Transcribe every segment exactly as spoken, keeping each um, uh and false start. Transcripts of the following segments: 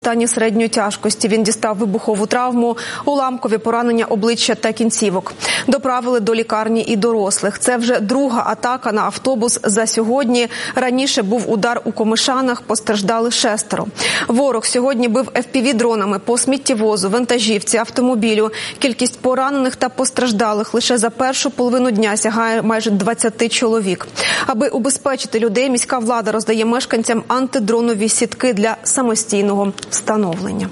стані середньої тяжкості. Він дістав вибухову травму, уламкові поранення обличчя та кінцівок. Доправили до лікарні і дорослих. Це вже друга атака на автобус за сьогодні. Раніше був удар у Комишанах, постраждали шестеро. Ворог сьогодні бив еф пі ві-дронами по сміттєвозу, вантажівці, автомобілю. Кількість поранених та постраждалих лише за першу половину дня сягає майже двадцять чоловік. Аби убезпечити людей, міська влада роздає мешканцям антидронові сітки для самостійного встановлення.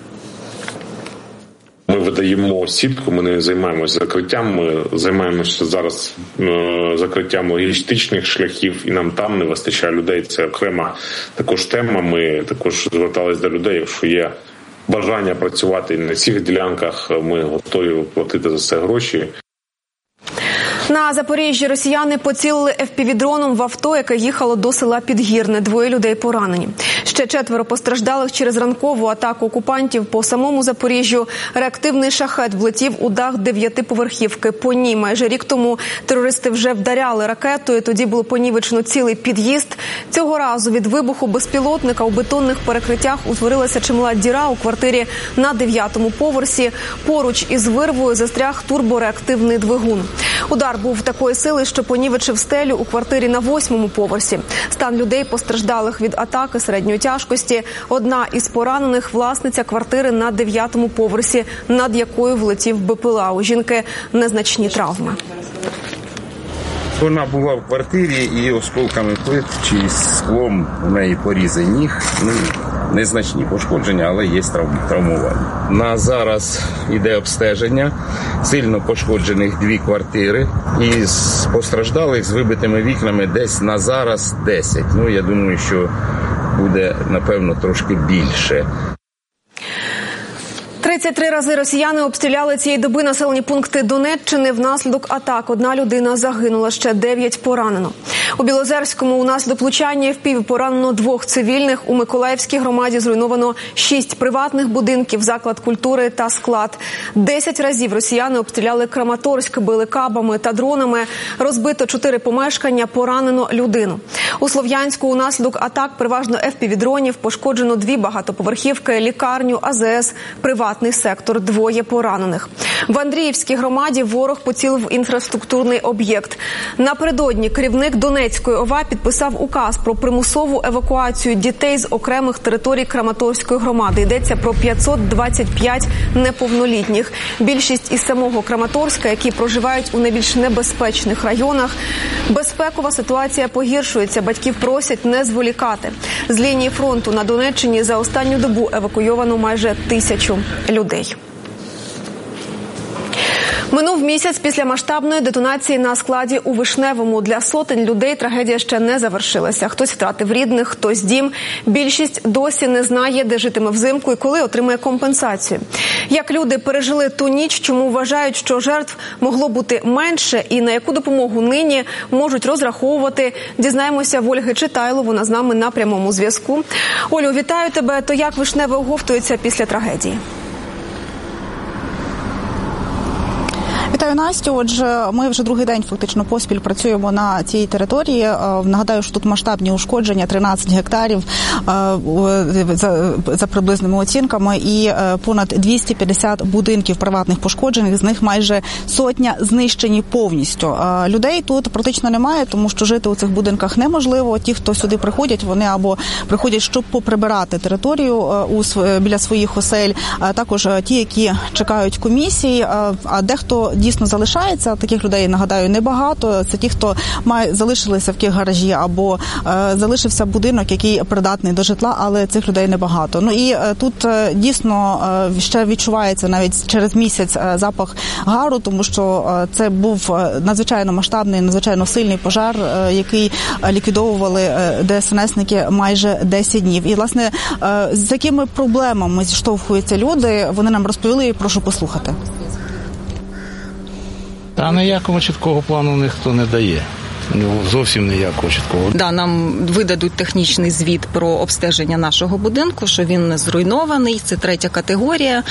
Ми видаємо сітку, ми не займаємося закриттям, ми займаємося зараз е, закриттям логістичних шляхів, і нам там не вистачає людей. Це окрема також тема. Ми також зверталися до людей, якщо є бажання працювати на цих ділянках, ми готові платити за це гроші. На Запоріжжі росіяни поцілили еф пі ві-дроном в авто, яке їхало до села Підгірне. Двоє людей поранені. Ще четверо постраждалих через ранкову атаку окупантів по самому Запоріжжю. Реактивний шахет влетів у дах дев'ятиповерхівки. По ній майже рік тому терористи вже вдаряли ракетою. Тоді було понівечено цілий під'їзд. Цього разу від вибуху безпілотника у бетонних перекриттях утворилася чимала діра у квартирі на дев'ятому поверсі. Поруч із вирвою застряг турбореактивний двигун. Удар був такої сили, що понівечив стелю у квартирі на восьмому поверсі. Стан людей, постраждалих від атаки середньої тяжкості. Одна із поранених – власниця квартири на дев'ятому поверсі, над якою влетів бе пе ел а. У жінки незначні травми. Вона була в квартирі і осколками плит чи склом у неї порізи ніг. Ну, незначні пошкодження, але є травмування. На зараз йде обстеження. Сильно пошкоджених дві квартири. І з постраждалих з вибитими вікнами десь на зараз десять. Ну, я думаю, що буде, напевно, трошки більше. тридцять три рази росіяни обстріляли цієї доби населені пункти Донеччини. Внаслідок атак одна людина загинула, ще дев'ять поранено. У Білозерському унаслідок влучання еф пі ві поранено двох цивільних. У Миколаївській громаді зруйновано шість приватних будинків, заклад культури та склад. Десять разів росіяни обстріляли Краматорськ, били кабами та дронами. Розбито чотири помешкання, поранено людину. У Слов'янську унаслідок атак переважно еф пі ві-дронів пошкоджено дві багатоповерхівки, лікарню, а зе ес, приватний сектор, двоє поранених. В Андріївській громаді ворог поцілив в інфраструктурний об'єкт. Напередодні керівник Донецької ОВА підписав указ про примусову евакуацію дітей з окремих територій Краматорської громади. Йдеться про п'ятсот двадцять п'ять неповнолітніх. Більшість із самого Краматорська, які проживають у найбільш небезпечних районах. Безпекова ситуація погіршується. Батьків просять не зволікати. З лінії фронту на Донеччині за останню добу евакуйовано майже тисячу людей. Минув місяць після масштабної детонації на складі у Вишневому. Для сотень людей трагедія ще не завершилася. Хтось втратив рідних, хтось дім. Більшість досі не знає, де житиме взимку і коли отримає компенсацію. Як люди пережили ту ніч, чому вважають, що жертв могло бути менше і на яку допомогу нині можуть розраховувати, дізнаємося в Ольги Читайло. Вона з нами на прямому зв'язку. Олю, вітаю тебе. То як Вишневе оговтується після трагедії? Вітаю, Настю. Отже, ми вже другий день фактично поспіль працюємо на цій території. Нагадаю, що тут масштабні ушкодження, тринадцять гектарів за, за приблизними оцінками і понад двісті п'ятдесят будинків приватних пошкоджених, з них майже сотня знищені повністю. Людей тут практично немає, тому що жити у цих будинках неможливо. Ті, хто сюди приходять, вони або приходять, щоб поприбирати територію у, біля своїх осель, а також ті, які чекають комісії, а дехто дійсно залишається. Таких людей, нагадаю, небагато. Це ті, хто має, залишилися в тих гаражі або е, залишився будинок, який придатний до житла, але цих людей небагато. Ну і е, тут е, дійсно е, ще відчувається навіть через місяць е, запах гару, тому що е, це був надзвичайно масштабний, надзвичайно сильний пожар, е, який ліквідовували е, де ес ен есники майже десять днів. І, власне, е, з якими проблемами зіштовхуються люди, вони нам розповіли, і прошу послухати. Та ніякого чіткого плану ніхто не дає. Зовсім ніякого чіткого. Да, нам видадуть технічний звіт про обстеження нашого будинку, що він не зруйнований, це третя категорія.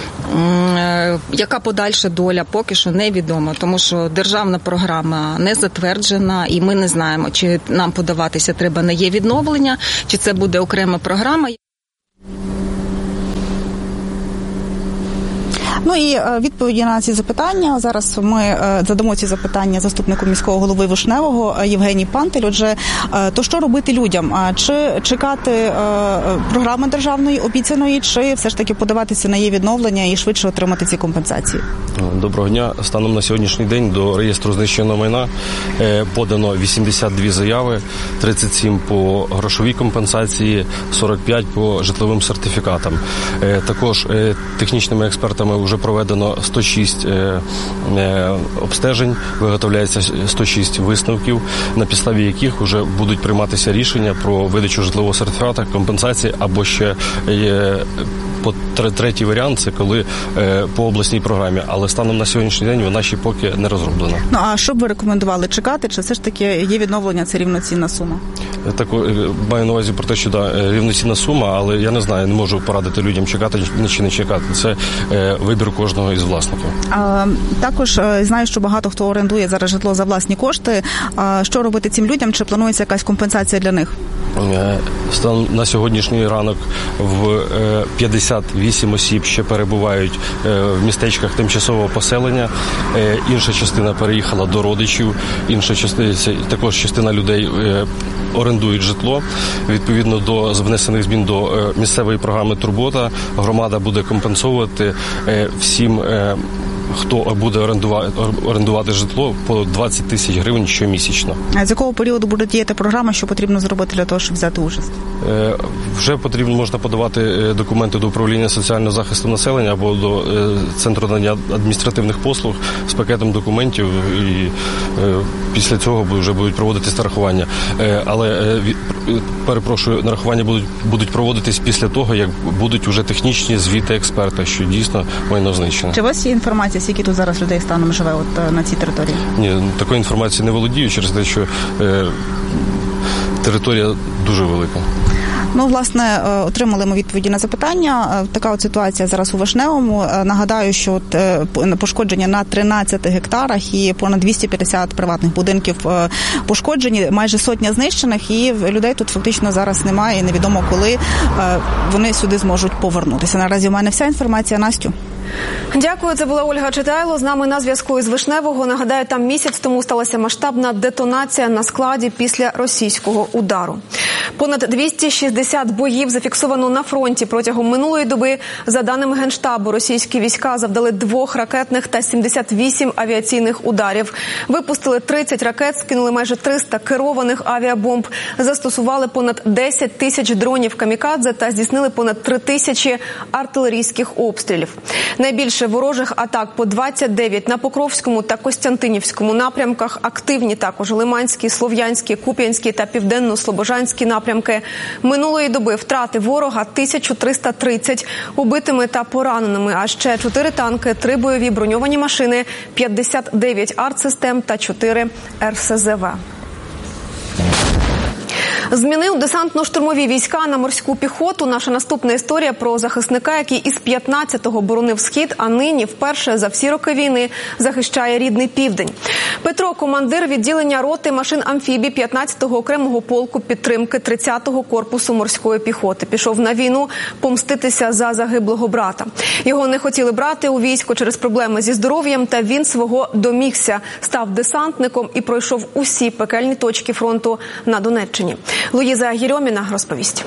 Яка подальша доля, поки що невідомо, тому що державна програма не затверджена, і ми не знаємо, чи нам подаватися треба на є відновлення, чи це буде окрема програма. Ну і відповіді на ці запитання. Зараз ми задамо ці запитання заступнику міського голови Вишневого Євгенії Пантель. Отже, то що робити людям? Чи чекати програми державної обіцяної, чи все ж таки подаватися на її відновлення і швидше отримати ці компенсації? Доброго дня. Станом на сьогоднішній день до реєстру знищеного майна подано вісімдесят дві заяви, тридцять сім по грошовій компенсації, сорок п'ять по житловим сертифікатам. Також технічними експертами вже проведено сто шість обстежень, виготовляється сто шість висновків, на підставі яких вже будуть прийматися рішення про видачу житлового сертифіката, компенсації або ще по третій варіант – це коли по обласній програмі, але станом на сьогоднішній день вона ще поки не розроблена. Ну а що б ви рекомендували, чекати, чи все ж таки є відновлення, це рівноцінна сума? Так, маю на увазі про те, що да, рівноцінна сума, але я не знаю, не можу порадити людям чекати чи не чекати. Це е, вибір кожного із власників. А, також е, знаю, що багато хто орендує зараз житло за власні кошти. А що робити цим людям? Чи планується якась компенсація для них? Е, стан на сьогоднішній ранок в е, п'ятдесят вісім осіб ще перебувають е, в містечках тимчасового поселення. Е, інша частина переїхала до родичів, інша частина, також частина людей е, орендують житло. Відповідно до внесених змін до місцевої програми «Турбота» громада буде компенсувати всім, хто буде орендувати, орендувати житло, по двадцять тисяч гривень щомісячно. А з якого періоду буде діяти програма, що потрібно зробити для того, щоб взяти участь? Вже потрібно, можна подавати документи до управління соціального захисту населення або до Центру надання адміністративних послуг з пакетом документів, і після цього вже будуть проводитись нарахування. Але, перепрошую, нарахування будуть, будуть проводитись після того, як будуть вже технічні звіти експерта, що дійсно майно знищено. Чи у вас є інформація, скільки тут зараз людей станом живе от, на цій території? Ні, такої інформації не володію через те, що е, територія дуже велика. Ну, власне, отримали ми відповіді на запитання. Така от ситуація зараз у Вишневому. Нагадаю, що от пошкодження на тринадцяти гектарах і понад двісті п'ятдесят приватних будинків пошкоджені, майже сотня знищених, і людей тут фактично зараз немає, і невідомо, коли вони сюди зможуть повернутися. Наразі у мене вся інформація. Настю. Дякую, це була Ольга Читайло. З нами на зв'язку із Вишневого. Нагадаю, там місяць тому сталася масштабна детонація на складі після російського удару. Понад двісті шістдесят боїв зафіксовано на фронті протягом минулої доби. За даними Генштабу, російські війська завдали двох ракетних та сімдесят вісім авіаційних ударів. Випустили тридцять ракет, скинули майже триста керованих авіабомб, застосували понад десять тисяч дронів камікадзе та здійснили понад три тисячі артилерійських обстрілів. Найбільше ворожих атак по двадцять дев'ять на Покровському та Костянтинівському напрямках. Активні також Лиманський, Слов'янський, Куп'янський та Південно-Слобожанський напрямки. Минулої доби втрати ворога тисяча триста тридцять убитими та пораненими, а ще чотири танки, три бойові броньовані машини, п'ятдесят дев'ять артсистем та чотири ер ес зе ве. Змінив десантно-штурмові війська на морську піхоту. Наша наступна історія про захисника, який із п'ятнадцятого боронив Схід, а нині вперше за всі роки війни захищає рідний Південь. Петро – командир відділення роти машин-амфібій п'ятнадцятого окремого полку підтримки тридцятого корпусу морської піхоти. Пішов на війну помститися за загиблого брата. Його не хотіли брати у військо через проблеми зі здоров'ям, та він свого домігся. Став десантником і пройшов усі пекельні точки фронту на Донеччині. Луїза Єрьоміна розповість.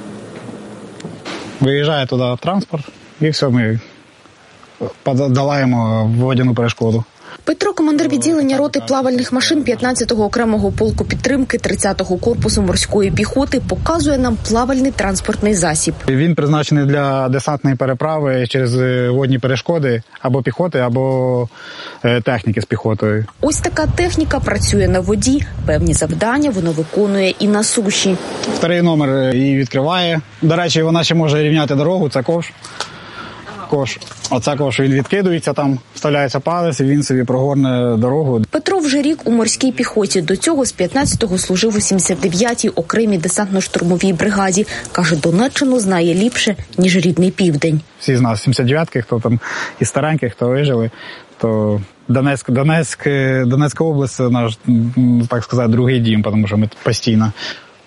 Виїжджає туди транспорт, і все, ми подолаємо водяну перешкоду. Петро – командир відділення роти плавальних машин п'ятнадцятого окремого полку підтримки тридцятого корпусу морської піхоти, показує нам плавальний транспортний засіб. Він призначений для десантної переправи через водні перешкоди або піхоти, або техніки з піхотою. Ось така техніка працює на воді, певні завдання воно виконує і на суші. Старий номер її відкриває. До речі, вона ще може рівняти дорогу, це ковш. Ковш. Оце ковш, він відкидується там, вставляється палець і він собі прогорне дорогу. Петро вже рік у морській піхоті. До цього з п'ятнадцятого служив у сімдесят дев'ятій окремій десантно-штурмовій бригаді. Каже, Донеччину знає ліпше, ніж рідний Південь. Всі з нас сімдесят дев'ятки, хто там із стареньких, хто вижили, то Донецьк, Донецьк, Донецька область – це наш, так сказати, другий дім, тому що ми тут постійно.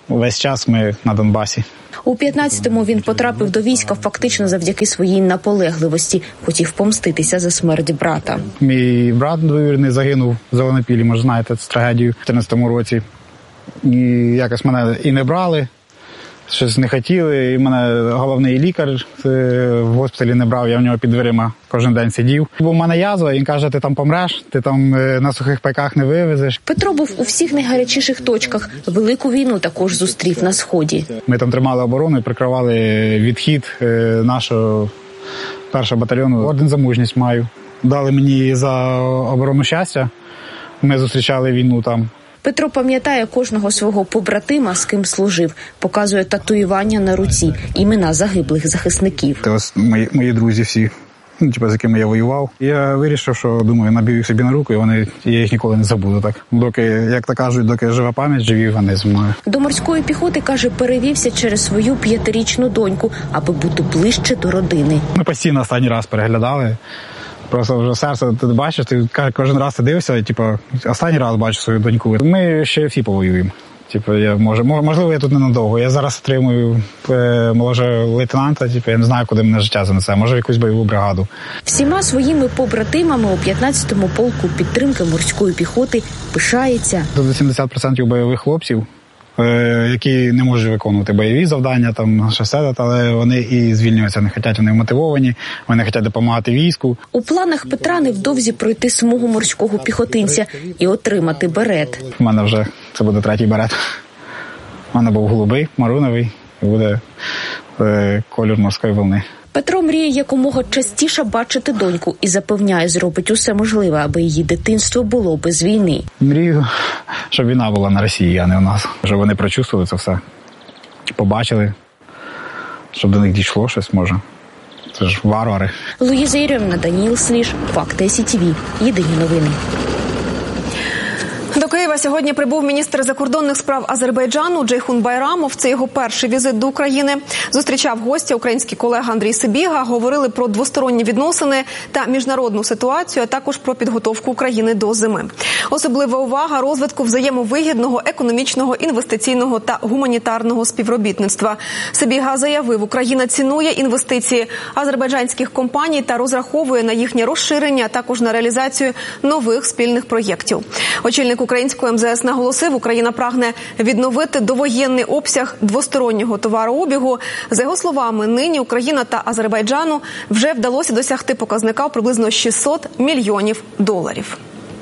весь час ми на Донбасі. У п'ятнадцятому він потрапив до війська фактично завдяки своїй наполегливості. Хотів помститися за смерть брата. Мій брат двоюрідний загинув в Зеленопіллі, може знаєте, цю трагедію в чотирнадцятому році. І якось мене і не брали, щось не хотіли. І мене головний лікар в госпіталі не брав, я в нього під дверима кожен день сидів. Бо в мене язва, він каже, ти там помреш, ти там на сухих пайках не вивезеш. Петро був у всіх найгарячіших точках. Велику війну також зустрів на Сході. Ми там тримали оборону і прикривали відхід нашого першого батальйону. Орден за мужність маю. Дали мені за оборону щастя. Ми зустрічали війну там. Петро пам'ятає кожного свого побратима, з ким служив. Показує татуювання на руці, імена загиблих захисників. Це ось мої, мої друзі всі, ну, типу, з якими я воював. Я вирішив, що, думаю, наб'ю їх собі на руку, і вони, я їх ніколи не забуду. Так. Доки, як то кажуть, доки жива пам'ять, живі вони зі мною. До морської піхоти, каже, перевівся через свою п'ятирічну доньку, аби бути ближче до родини. Ми постійно останній раз переглядали. Просто вже серце, ти бачиш, ти кожен раз ти дивишся, і, типу, останній раз бачу свою доньку. Ми ще всі повоюємо. Типу, я, може, можливо, я тут ненадовго. Я зараз отримую е, молодшого лейтенанта, типу, я не знаю, куди мене життя занесе. Може, в якусь бойову бригаду. Всіма своїми побратимами у п'ятнадцятому полку підтримки морської піхоти пишається. Тут вісімдесят відсотків бойових хлопців, е, які не можуть виконувати бойові завдання, там, щось, але вони і звільнюються, не хочуть, вони мотивовані, вони хочуть допомагати війську. У планах Петра невдовзі пройти смугу морського піхотинця і отримати берет. У мене вже це буде третій берет. У мене був голубий, маруновий, і буде е, кольор морської волни. Петро мріє якомога частіше бачити доньку і запевняє, зробить усе можливе, аби її дитинство було без війни. Мрію, щоб війна була на Росії, а не у нас. Щоб вони прочувствували це все, побачили, щоб до них дійшло щось, може. Це ж варвари. Луїза Єрьоміна, Даніїл Сліж, Факти ес і ті ві. Єдині новини. До Києва сьогодні прибув міністр закордонних справ Азербайджану Джейхун Байрамов. Це його перший візит до України. Зустрічав гостя український колега Андрій Сибіга. Говорили про двосторонні відносини та міжнародну ситуацію, а також про підготовку України до зими. Особлива увага розвитку взаємовигідного економічного, інвестиційного та гуманітарного співробітництва. Сибіга заявив, Україна цінує інвестиції азербайджанських компаній та розраховує на їхнє розширення, а також на реалізацію нових спільних проєктів. Очільник українського ем зе ес наголосив, Україна прагне відновити довоєнний обсяг двостороннього товарообігу. За його словами, нині Україна та Азербайджану вже вдалося досягти показника в приблизно шістсот мільйонів доларів.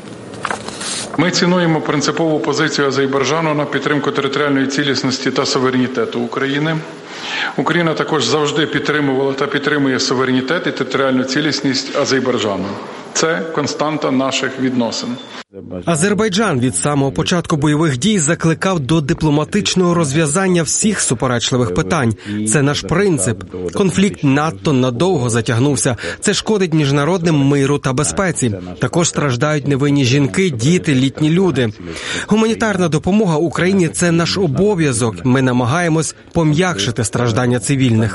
Ми цінуємо принципову позицію Азербайджану на підтримку територіальної цілісності та суверенітету України. Україна також завжди підтримувала та підтримує суверенітет і територіальну цілісність Азербайджану. Це константа наших відносин. Азербайджан від самого початку бойових дій закликав до дипломатичного розв'язання всіх суперечливих питань. Це наш принцип. Конфлікт надто надовго затягнувся. Це шкодить міжнародним миру та безпеці. Також страждають невинні жінки, діти, літні люди. Гуманітарна допомога Україні – це наш обов'язок. Ми намагаємось пом'якшити страждання цивільних.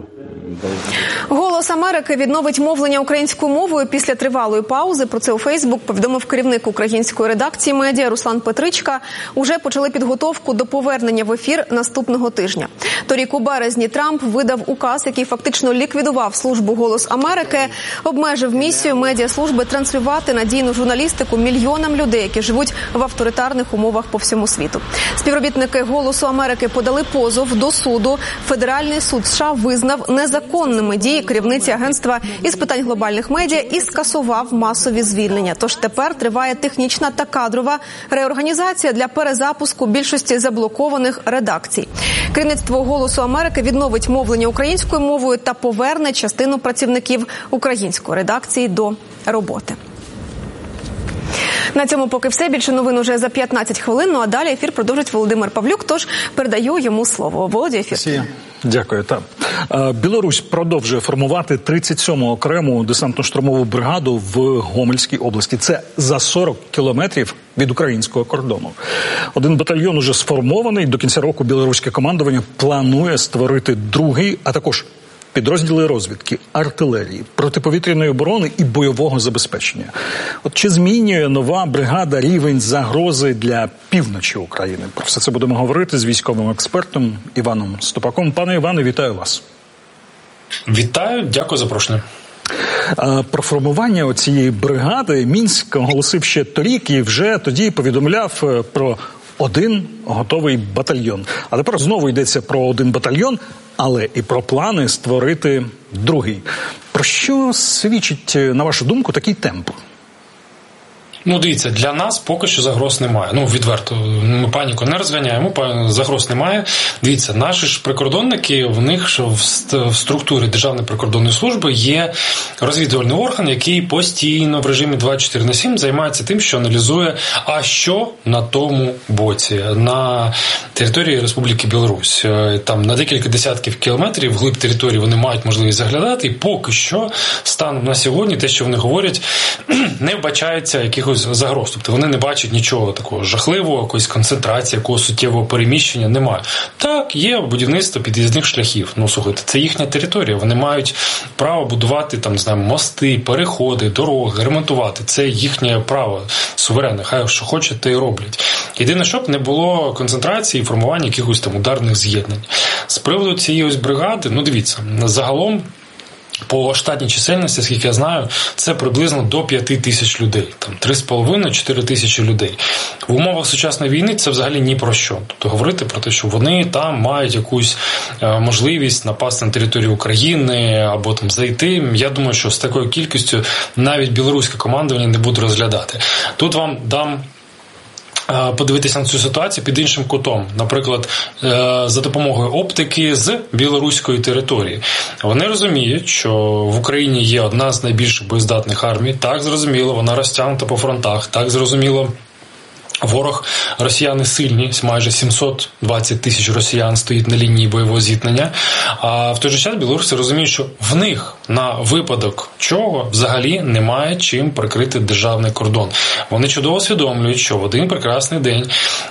«Голос Америки» відновить мовлення українською мовою після тривалої паузи. Про це у Фейсбук повідомив керівник української редакції медіа Руслан Петричка. Уже почали підготовку до повернення в ефір наступного тижня. Торік у березні Трамп видав указ, який фактично ліквідував службу «Голос Америки», обмежив місію медіаслужби транслювати надійну журналістику мільйонам людей, які живуть в авторитарних умовах по всьому світу. Співробітники «Голосу Америки» подали позов до суду. Федеральний суд США визнав незаконними дії керівниці агентства із питань глобальних медіа і скасував масові звільнення. Тож тепер триває технічна та кадрова реорганізація для перезапуску більшості заблокованих редакцій. Керівництво «Голосу Америки» відновить мовлення українською мовою та поверне частину працівників української редакції до роботи. На цьому поки все. Більше новин уже за п'ятнадцять хвилин. Ну а далі ефір продовжить Володимир Павлюк, тож передаю йому слово. Володя, ефір. Дякую. Так. Білорусь продовжує формувати тридцять сьому окрему десантно-штурмову бригаду в Гомельській області. Це за сорок кілометрів від українського кордону. Один батальйон уже сформований. До кінця року білоруське командування планує створити другий, а також підрозділи розвідки, артилерії, протиповітряної оборони і бойового забезпечення. От чи змінює нова бригада рівень загрози для півночі України? Про все це будемо говорити з військовим експертом Іваном Ступаком. Пане Іване, вітаю вас. Вітаю, дякую за запрошення. Про формування цієї бригади Мінськ оголосив ще торік і вже тоді повідомляв про один готовий батальйон. А тепер знову йдеться про один батальйон, але і про плани створити другий. Про що свідчить, на вашу думку, такий темп? Ну, дивіться, для нас поки що загроз немає. Ну, відверто, ми паніку не розганяємо, загроз немає. Дивіться, наші ж прикордонники, в них ж в структурі Державної прикордонної служби є розвідувальний орган, який постійно в режимі двадцять чотири на сім займається тим, що аналізує, а що на тому боці, на території Республіки Білорусь. Там на декілька десятків кілометрів вглиб території вони мають можливість заглядати, і поки що, станом на сьогодні, те, що вони говорять, не вбачається якихось загроз. Тобто вони не бачать нічого такого жахливого, якоїсь концентрації, якогось суттєвого переміщення немає. Так, є будівництво під'їзних шляхів. Ну, слухайте, це їхня територія. Вони мають право будувати, там, не знаю, мости, переходи, дороги, ремонтувати. Це їхнє право суверенне. Хай що хочуть, те й роблять. Єдине, щоб не було концентрації і формування якихось там ударних з'єднань. З приводу цієї ось бригади, ну, дивіться, загалом по штатній чисельності, скільки я знаю, це приблизно до п'яти тисяч людей. Там три з половиною - чотири тисячі людей. В умовах сучасної війни це взагалі ні про що. Тобто говорити про те, що вони там мають якусь можливість напасти на територію України або там зайти, я думаю, що з такою кількістю навіть білоруське командування не буде розглядати. Тут вам дам подивитися на цю ситуацію під іншим кутом. Наприклад, за допомогою оптики з білоруської території. Вони розуміють, що в Україні є одна з найбільш боєздатних армій. Так, зрозуміло, вона розтягнута по фронтах. Так, зрозуміло, ворог, росіяни сильні, майже сімсот двадцять тисяч росіян стоїть на лінії бойового зіткнення. А в той же час білоруси розуміють, що в них на випадок чого взагалі немає чим прикрити державний кордон. Вони чудово усвідомлюють, що в один прекрасний день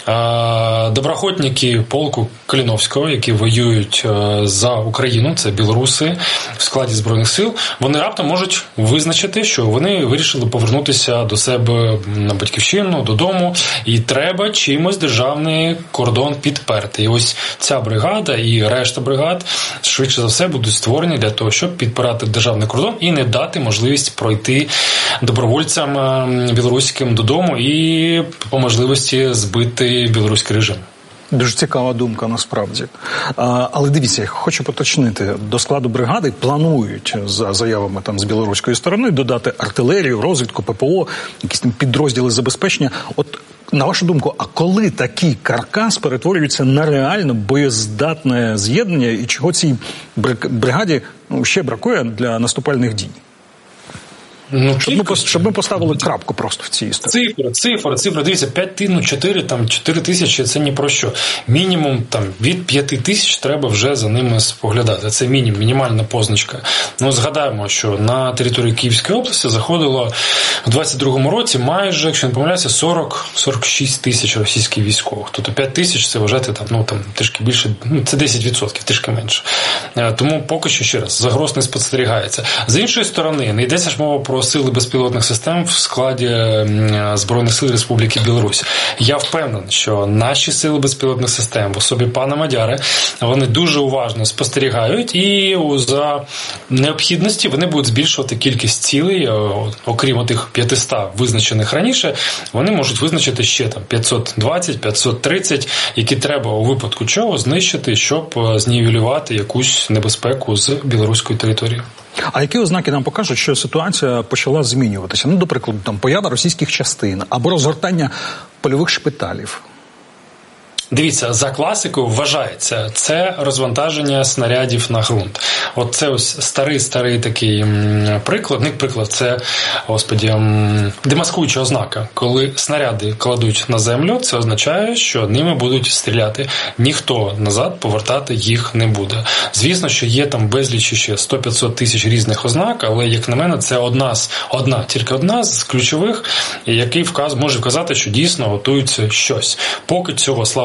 доброохотники полку Каліновського, які воюють за Україну, це білоруси в складі Збройних сил, вони раптом можуть визначити, що вони вирішили повернутися до себе на батьківщину, додому, і треба чимось державний кордон підперти. І ось ця бригада і решта бригад швидше за все будуть створені для того, щоб підпирати державний кордон і не дати можливість пройти добровольцям білоруським додому і по можливості збити білоруський режим. Дуже цікава думка, насправді. А, але дивіться, я хочу поточнити. До складу бригади планують, за заявами там з білоруської сторони, додати артилерію, розвідку, ППО, якісь там підрозділи забезпечення. От, на вашу думку, а коли такий каркас перетворюється на реально боєздатне з'єднання, і чого цій бригаді ну, ще бракує для наступальних дій? Ну, щоб, ми, щоб ми поставили крапку просто в цій історії. Цифра, цифра, цифра. Дивіться, п'ять, ну, чотири, там, чотири тисячі – це ні про що. Мінімум там, від п'яти тисяч треба вже за ними споглядати. Це мінімум, мінімальна позначка. Ну, згадаємо, що на території Київської області заходило в двадцять другому році майже, якщо не помиляюся, сорок - сорок шість тисяч російських військових. Тобто п'ять тисяч – це вважати там, ну, там, трішки більше, ну, це десять відсотків, трішки менше. Тому поки що, ще раз, загроз не спостерігається. З іншої сторони, не йдеться ж мова про сили безпілотних систем в складі Збройних сил Республіки Білорусь. Я впевнений, що наші сили безпілотних систем в особі пана Мадяри, вони дуже уважно спостерігають і за необхідності вони будуть збільшувати кількість цілей, окрім тих п'ятисот визначених раніше, вони можуть визначити ще там п'ятсот двадцять - п'ятсот тридцять, які треба у випадку чого знищити, щоб знівелювати якусь небезпеку з білоруської території. А які ознаки нам покажуть, що ситуація почала змінюватися? Ну, до прикладу, там поява російських частин або розгортання польових шпиталів? Дивіться, за класикою вважається, це розвантаження снарядів на ґрунт. От це ось старий-старий такий приклад, не приклад, це, господі, демаскуюча ознака. Коли снаряди кладуть на землю, це означає, що ними будуть стріляти. Ніхто назад повертати їх не буде. Звісно, що є там безліч ще сто - п'ятсот тисяч різних ознак, але, як на мене, це одна з, одна, тільки одна з ключових, який вказ, може вказати, що дійсно готується щось. Поки цього, слава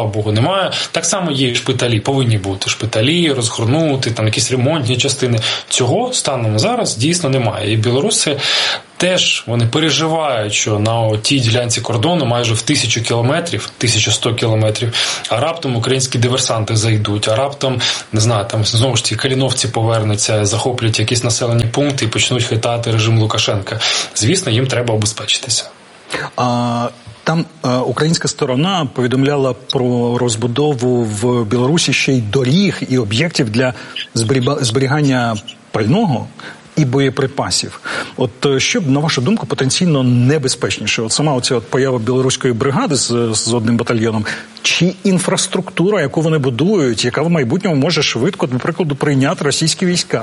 Богу, немає. Так само є і шпиталі, повинні бути шпиталі, розгорнути, там якісь ремонтні частини. Цього станом зараз дійсно немає. І білоруси теж вони переживають, що на тій ділянці кордону майже в тисячу кілометрів, тисячу сто кілометрів, а раптом українські диверсанти зайдуть, а раптом, не знаю, там знову ж ті каліновці повернуться, захоплять якісь населені пункти і почнуть хитати режим Лукашенка. Звісно, їм треба обезпечитися. А... Там е, українська сторона повідомляла про розбудову в Білорусі ще й доріг і об'єктів для зберігання пального і боєприпасів. От що б, на вашу думку, потенційно небезпечніше? От сама оця от поява білоруської бригади з, з одним батальйоном, чи інфраструктура, яку вони будують, яка в майбутньому може швидко, наприклад, прийняти російські війська?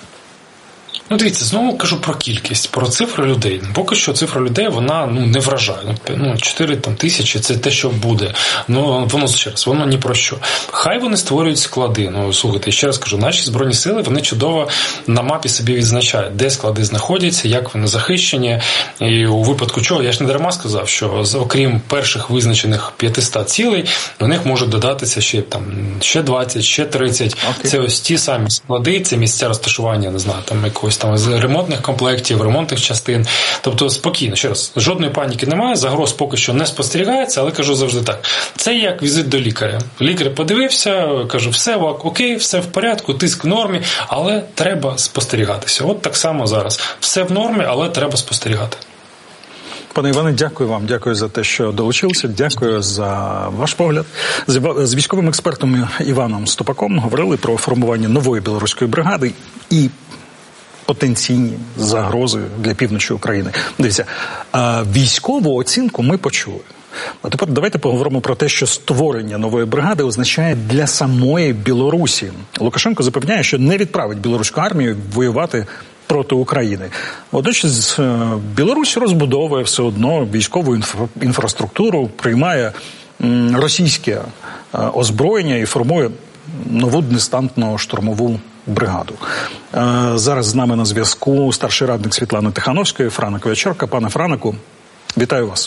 Ну, дивіться, знову кажу про кількість, про цифру людей. Поки що цифра людей, вона, ну, не вражає. Ну, чотири там, тисячі – це те, що буде. Ну, воно, ще раз, воно ні про що. Хай вони створюють склади. Ну, слухайте, ще раз кажу, наші Збройні Сили, вони чудово на мапі собі відзначають, де склади знаходяться, як вони захищені. І у випадку чого, я ж не дарма сказав, що окрім перших визначених п'ятисот цілей, до них можуть додатися ще, там, ще двадцять, ще тридцять. Okay. Це ось ті самі склади, це місця розташування, не знаю, там якогось там з ремонтних комплектів, ремонтних частин. Тобто спокійно, ще раз, жодної паніки немає, загроз поки що не спостерігається, але кажу завжди так. Це як візит до лікаря. Лікар подивився, кажу, все окей, все в порядку, тиск в нормі, але треба спостерігатися. От так само зараз. Все в нормі, але треба спостерігати. Пане Іване, дякую вам. Дякую за те, що долучилися. Дякую за ваш погляд. З військовим експертом Іваном Ступаком говорили про формування нової білоруської бригади і потенційні загрози для півночі України. Дивіться, військову оцінку ми почули. А тепер давайте поговоримо про те, що створення нової бригади означає для самої Білорусі. Лукашенко запевняє, що не відправить білоруську армію воювати проти України. Водночас Білорусь розбудовує все одно військову інфраструктуру, приймає російське озброєння і формує нову десантну штурмову бригаду. Зараз з нами на зв'язку старший радник Світлани Тихановської, Франок Вечорка. Пане Франику, вітаю вас.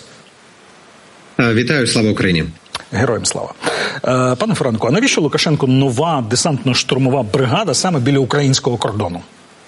Вітаю, слава Україні. Героям слава. Пане Франку, а навіщо Лукашенку нова десантно-штурмова бригада саме біля українського кордону?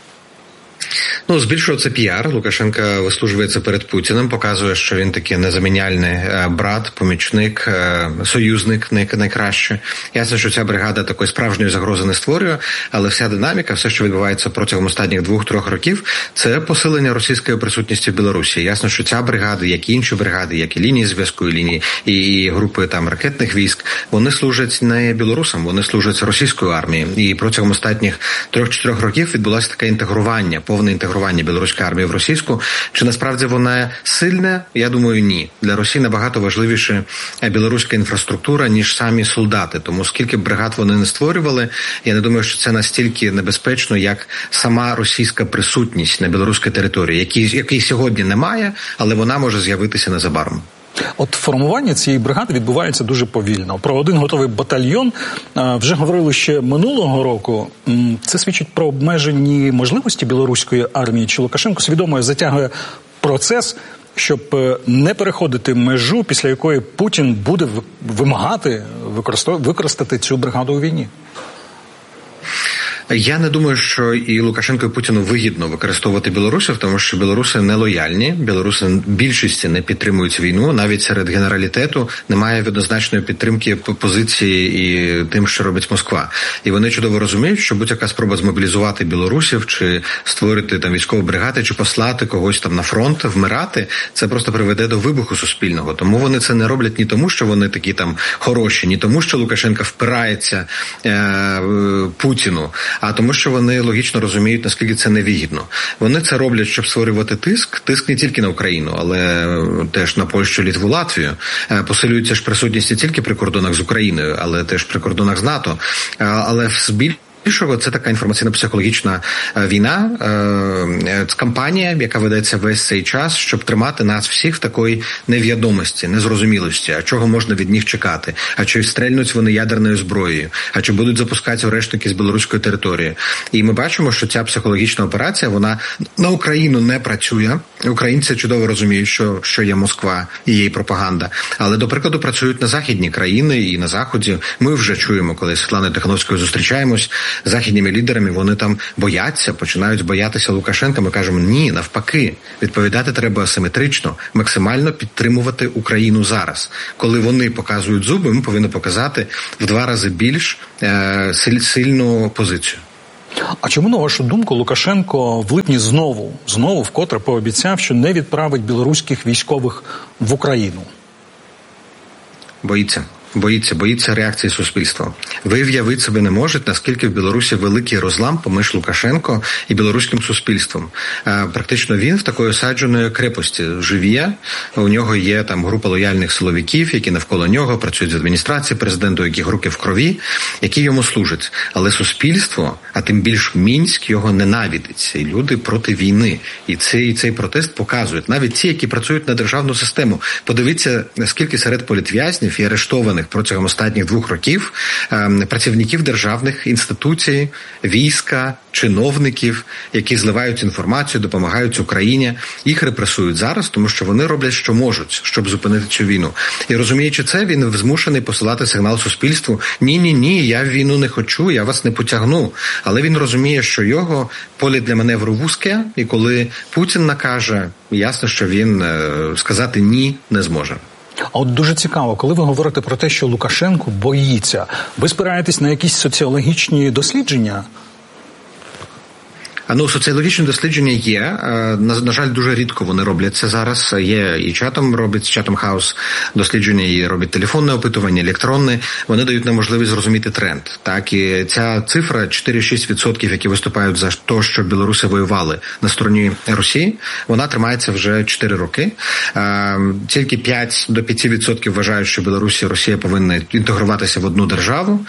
Ну, збільшує це піар. Лукашенка вислужується перед Путіним, показує, що він такий незаміняльний брат, помічник, союзник найкраще. Ясно, що ця бригада такої справжньої загрози не створює, але вся динаміка, все, що відбувається протягом останніх двох-трьох років, це посилення російської присутності в Білорусі. Ясно, що ця бригада, як і інші бригади, як і лінії зв'язку, і лінії і групи там ракетних військ, вони служать не білорусам, вони служать російської армії. І протягом останніх трьох-чотирьох років відбулося таке інтегрування, повне інтегрування білоруської армії в російську. Чи насправді вона сильна? Я думаю, ні. Для Росії набагато важливіше білоруська інфраструктура, ніж самі солдати. Тому скільки б бригад вони не створювали, я не думаю, що це настільки небезпечно, як сама російська присутність на білоруській території, якої, якої сьогодні немає, але вона може з'явитися незабаром. От формування цієї бригади відбувається дуже повільно. Про один готовий батальйон вже говорили ще минулого року. Це свідчить про обмежені можливості білоруської армії. Чи Лукашенко свідомо затягує процес, щоб не переходити межу, після якої Путін буде вимагати використати цю бригаду у війні? Я не думаю, що і Лукашенко, і Путіну вигідно використовувати білорусів, тому що білоруси не лояльні, білоруси більшості не підтримують війну, навіть серед генералітету немає однозначної підтримки позиції і тим, що робить Москва. І вони чудово розуміють, що будь-яка спроба змобілізувати білорусів, чи створити там військові бригади, чи послати когось там на фронт, вмирати, це просто приведе до вибуху суспільного. Тому вони це не роблять ні тому, що вони такі там хороші, ні тому, що Лукашенко впирається е- Путіну, а тому, що вони логічно розуміють, наскільки це невигідно. Вони це роблять, щоб створювати тиск. Тиск не тільки на Україну, але теж на Польщу, Литву, Латвію. Посилюється ж присутність не тільки при кордонах з Україною, але теж при кордонах з НАТО. Але збільшується Більшого, це така інформаційно-психологічна війна, е, кампанія, яка ведеться весь цей час, щоб тримати нас всіх в такої невідомості, незрозумілості, а чого можна від них чекати, а чи стрельнуть вони ядерною зброєю, а чи будуть запускати арештники з білоруської території. І ми бачимо, що ця психологічна операція, вона на Україну не працює. Українці чудово розуміють, що, що є Москва і її пропаганда. Але, до прикладу, працюють на західні країни і на Заході. Ми вже чуємо, коли з Світланою Тихановською зустрічаємось, західніми лідерами, вони там бояться, починають боятися Лукашенка. Ми кажемо, ні, навпаки, відповідати треба асиметрично, максимально підтримувати Україну зараз. Коли вони показують зуби, ми повинні показати в два рази більш е, сильну позицію. А чому, на вашу думку, Лукашенко в липні знову, знову вкотре пообіцяв, що не відправить білоруських військових в Україну? Боїться. Боїться, боїться реакції суспільства. Ви в'явити себе не можете, наскільки в Білорусі великий розлам поміж Лукашенко і білоруським суспільством. Практично він в такої осадженої крепості живе. У нього є там група лояльних силовиків, які навколо нього працюють з адміністрації президента, у яких руки в крові, які йому служать. Але суспільство, а тим більш Мінськ, його ненавидить. І люди проти війни. І цей, цей протест показують. Навіть ті, які працюють на державну систему. Подивіться, скільки серед політв'язнів і арештованих протягом останніх двох років працівників державних інституцій, війська, чиновників, які зливають інформацію, допомагають Україні. Їх репресують зараз, тому що вони роблять, що можуть, щоб зупинити цю війну. І розуміючи це, він змушений посилати сигнал суспільству: ні-ні-ні, я в війну не хочу, я вас не потягну. Але він розуміє, що його поле для маневру вузьке, і коли Путін накаже, ясно, що він сказати «ні» не зможе. А от дуже цікаво, коли ви говорите про те, що Лукашенко боїться, ви спираєтесь на якісь соціологічні дослідження? Ну, соціологічні дослідження є. На, на жаль, дуже рідко вони роблять це зараз. Є і чатом роблять, чатом хаус дослідження, і роблять телефонне опитування, електронне. Вони дають нам можливість зрозуміти тренд. Так, і ця цифра чотири-шість відсотків, які виступають за те, що білоруси воювали на стороні Росії, вона тримається вже чотири роки. Тільки п'ять до п'яти відсотків вважають, що Білорусі і Росія повинні інтегруватися в одну державу.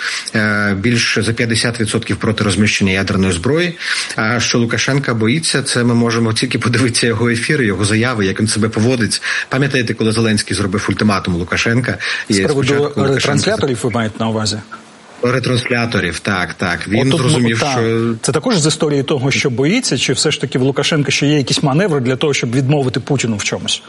Більше за п'ятдесят відсотків проти розміщення ядерної зброї. Що Лукашенка боїться, це ми можемо тільки подивитися його ефіри, його заяви, як він себе поводить. Пам'ятаєте, коли Зеленський зробив ультиматум Лукашенка? З приводу ретрансляторів ви маєте на увазі? Ретрансляторів, так, так. Він От, зрозумів, та, що... Це також з історії того, що боїться, чи все ж таки в Лукашенка ще є якісь маневри для того, щоб відмовити Путіну в чомусь?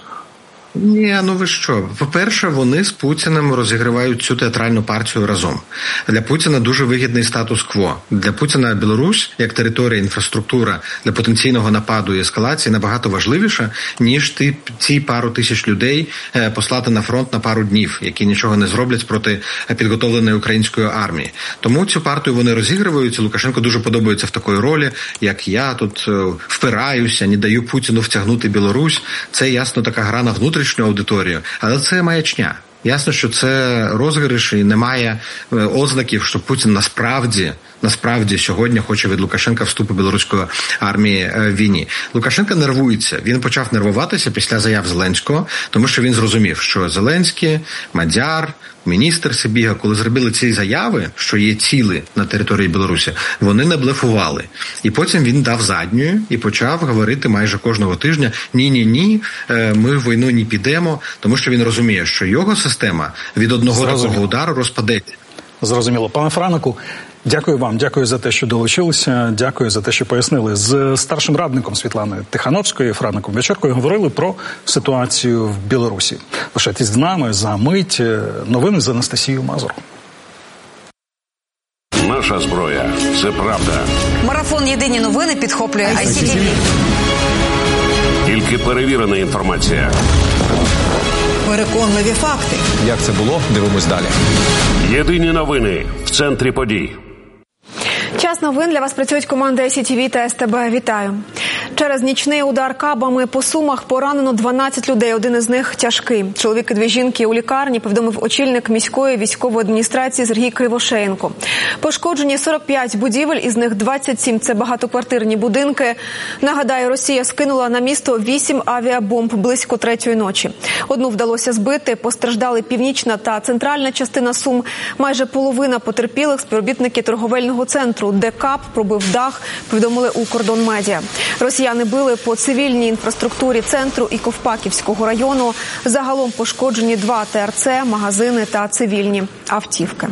Ні, ну ви що? По-перше, вони з Путіним розігривають цю театральну партію разом. Для Путіна дуже вигідний статус-кво. Для Путіна Білорусь, як територія, інфраструктура для потенційного нападу і ескалації набагато важливіша, ніж ті, ті пару тисяч людей послати на фронт на пару днів, які нічого не зроблять проти підготовленої української армії. Тому цю партію вони розігрують, і Лукашенко дуже подобається в такої ролі, як я тут впираюся, не даю Путіну втягнути Білорусь. Це, ясно, така гра на внутрішню аудиторію, але це маячня. Ясно, що це розіграш і немає ознаків, що Путін насправді, насправді сьогодні хоче від Лукашенка вступу білоруської армії в війні. Лукашенко нервується. Він почав нервуватися після заяв Зеленського, тому що він зрозумів, що Зеленський, Мадяр, міністр Сибіга, коли зробили ці заяви, що є ціли на території Білорусі, вони не блефували. І потім він дав задню і почав говорити майже кожного тижня: ні-ні-ні, ми в війну не підемо, тому що він розуміє, що його система від одного такого удару розпадеться. Зрозуміло. Пане Франику, дякую вам, дякую за те, що долучилися, дякую за те, що пояснили. З старшим радником Світлани Тихановської, Фраником Вечіркою, говорили про ситуацію в Білорусі. Лишайтесь з нами, за мить новини з Анастасією Мазур. Наша зброя – це правда. Марафон «Єдині новини» підхоплює ай сі ті ві. Тільки перевірена інформація. Переконливі факти. Як це було? Дивимось далі. Єдині новини в центрі подій. Час новин. Для вас працюють команди ай сі ті ві та ес те бе. Вітаю. Через нічний удар кабами по Сумах поранено дванадцять людей, один із них тяжкий. Чоловік і дві жінки у лікарні, повідомив очільник міської військової адміністрації Сергій Кривошеєнко. Пошкоджені сорок п'ять будівель, із них двадцять сім – це багатоквартирні будинки. Нагадаю, Росія скинула на місто вісім авіабомб близько третьої ночі. Одну вдалося збити, постраждали північна та центральна частина Сум. Майже половина потерпілих – співробітники торговельного центру, де каб пробив дах, повідомили у Кордонмедіа. Росіяни били по цивільній інфраструктурі центру і Ковпаківського району. Загалом пошкоджені два Те Ер Це, магазини та цивільні автівки.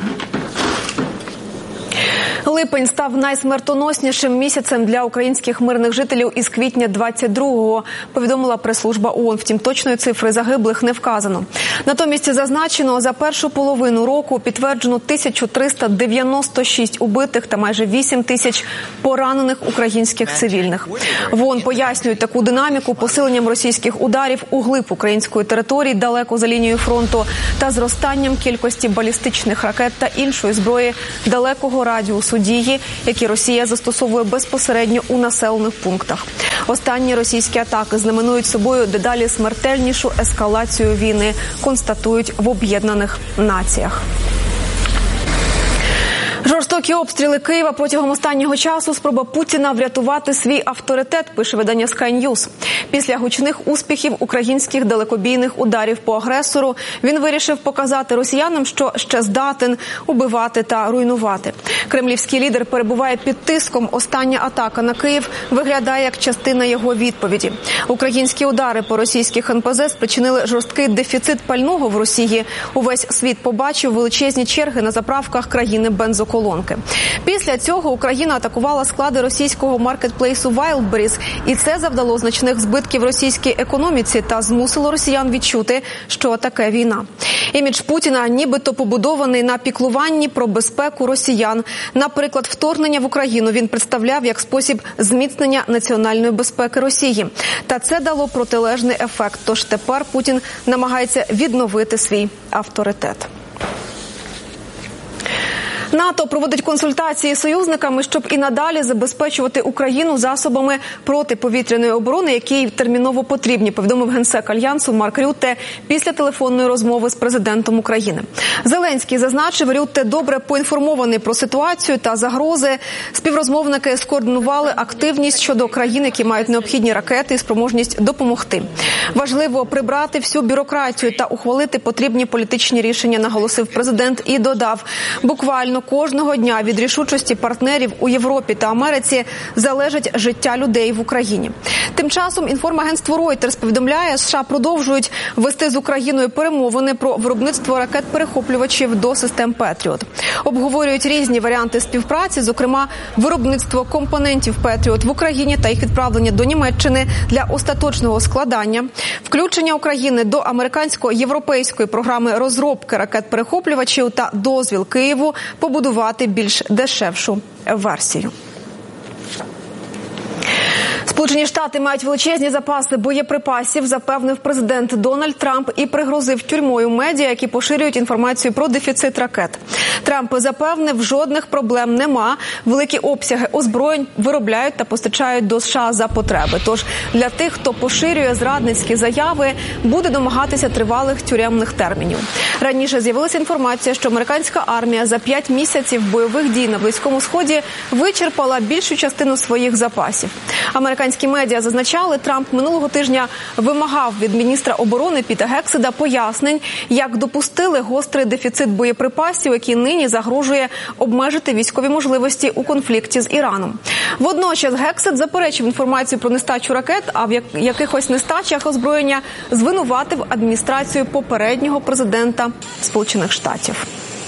Липень став найсмертоноснішим місяцем для українських мирних жителів із квітня двадцять другого, повідомила прес-служба ООН. Втім, точної цифри загиблих не вказано. Натомість зазначено, за першу половину року підтверджено тисячу триста дев'яносто шість убитих та майже вісім тисяч поранених українських цивільних. В ООН пояснюють таку динаміку посиленням російських ударів у глиб української території далеко за лінією фронту та зростанням кількості балістичних ракет та іншої зброї далекого радіусу дії, які Росія застосовує безпосередньо у населених пунктах. Останні російські атаки знаменують собою дедалі смертельнішу ескалацію війни, констатують в Об'єднаних Націях. Жорстокі обстріли Києва протягом останнього часу – спроба Путіна врятувати свій авторитет, пише видання Sky News. Після гучних успіхів українських далекобійних ударів по агресору він вирішив показати росіянам, що ще здатен убивати та руйнувати. Кремлівський лідер перебуває під тиском. Остання атака на Київ виглядає як частина його відповіді. Українські удари по російських ен пе зет спричинили жорсткий дефіцит пального в Росії. Увесь світ побачив величезні черги на заправках країни бензоколонки. Після цього Україна атакувала склади російського маркетплейсу Wildberries, і це завдало значних збитків російській економіці та змусило росіян відчути, що таке війна. Імідж Путіна нібито побудований на піклуванні про безпеку росіян. Наприклад, вторгнення в Україну він представляв як спосіб зміцнення національної безпеки Росії. Та це дало протилежний ефект, тож тепер Путін намагається відновити свій авторитет. НАТО проводить консультації з союзниками, щоб і надалі забезпечувати Україну засобами протиповітряної оборони, які терміново потрібні, повідомив генсек Альянсу Марк Рютте після телефонної розмови з президентом України. Зеленський зазначив, Рютте добре поінформований про ситуацію та загрози. Співрозмовники скоординували активність щодо країн, які мають необхідні ракети і спроможність допомогти. Важливо прибрати всю бюрократію та ухвалити потрібні політичні рішення, наголосив президент і додав, буквально кожного дня від рішучості партнерів у Європі та Америці залежить життя людей в Україні. Тим часом інформагентство Reuters повідомляє, США продовжують вести з Україною перемовини про виробництво ракет-перехоплювачів до систем Петріот. Обговорюють різні варіанти співпраці, зокрема виробництво компонентів Петріот в Україні та їх відправлення до Німеччини для остаточного складання, включення України до американсько-європейської програми розробки ракет-перехоплювачів та дозвіл Києву побудувати більш дешевшу версію. Сполучені Штати мають величезні запаси боєприпасів, запевнив президент Дональд Трамп і пригрозив тюрмою медіа, які поширюють інформацію про дефіцит ракет. Трамп запевнив, жодних проблем нема. Великі обсяги озброєнь виробляють та постачають до США за потреби. Тож для тих, хто поширює зрадницькі заяви, буде домагатися тривалих тюремних термінів. Раніше з'явилася інформація, що американська армія за п'ять місяців бойових дій на Близькому Сході вичерпала більшу частину своїх запасів. Американські медіа зазначали, Трамп минулого тижня вимагав від міністра оборони Піта Гекседа пояснень, як допустили гострий дефіцит боєприпасів, який нині загрожує обмежити військові можливості у конфлікті з Іраном. Водночас Гексед заперечив інформацію про нестачу ракет, а в якихось нестачах озброєння звинуватив адміністрацію попереднього президента Сполучених Штатів.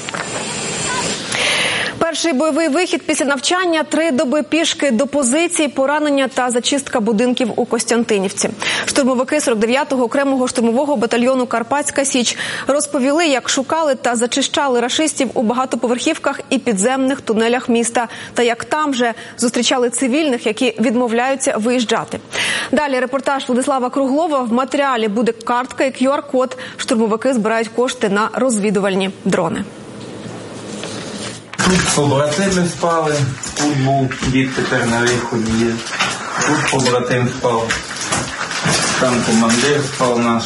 Перший бойовий вихід після навчання, три доби пішки до позицій, поранення та зачистка будинків у Костянтинівці. Штурмовики сорок дев'ятого окремого штурмового батальйону «Карпатська Січ» розповіли, як шукали та зачищали рашистів у багатоповерхівках і підземних тунелях міста, та як там же зустрічали цивільних, які відмовляються виїжджати. Далі репортаж Владислава Круглова. В матеріалі буде картка і кю ар-код. Штурмовики збирають кошти на розвідувальні дрони. Тут побратими спали, тут був дід, тепер на виході є. Тут побратим впав. Там командир впав наш.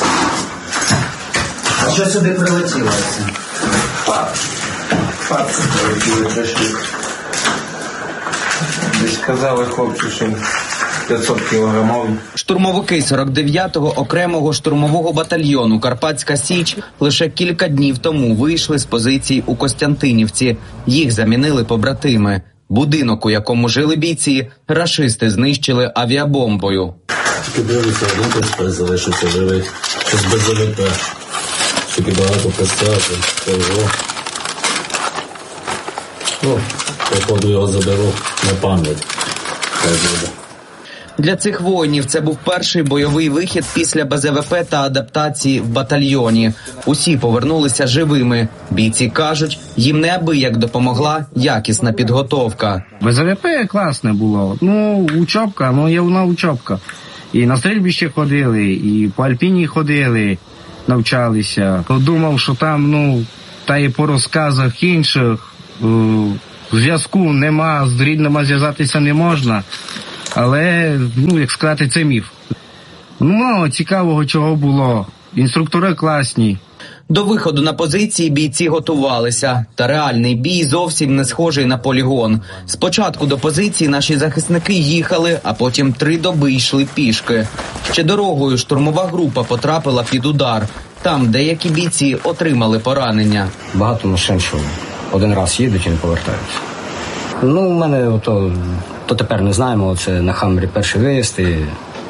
А що сюди прилетіло? Пад. Пад це прилетіло трошки. Десь казали хлопці, що п'ятсот кілограмові. Штурмовики сорок дев'ятого окремого штурмового батальйону «Карпатська Січ» лише кілька днів тому вийшли з позицій у Костянтинівці. Їх замінили побратими. Будинок, у якому жили бійці, рашисти знищили авіабомбою. Тільки дивлюся, один тепер залишився живий. Щось без ОВП. Тільки багато поставити. Того. Ну, походу його заберу на пам'ять. Хай буде. Для цих воїнів це був перший бойовий вихід після Б З В П та адаптації в батальйоні. Усі повернулися живими. Бійці кажуть, їм неабияк допомогла якісна підготовка. Б З В П класне було. Ну, учобка, ну є вона учобка. І на стрільбище ходили, і по Альпіні ходили, навчалися. Думав, що там, ну, та і по розказах інших, зв'язку нема, з рідними зв'язатися не можна. Але, ну, як сказати, це міф. Ну, цікавого чого було. Інструктори класні. До виходу на позиції бійці готувалися. Та реальний бій зовсім не схожий на полігон. Спочатку до позиції наші захисники їхали, а потім три доби йшли пішки. Ще дорогою штурмова група потрапила під удар. Там деякі бійці отримали поранення. Багато машин, що один раз їдуть і не повертаються. Ну, у мене ото... То тепер не знаємо, це на Хаммері перший виїзд і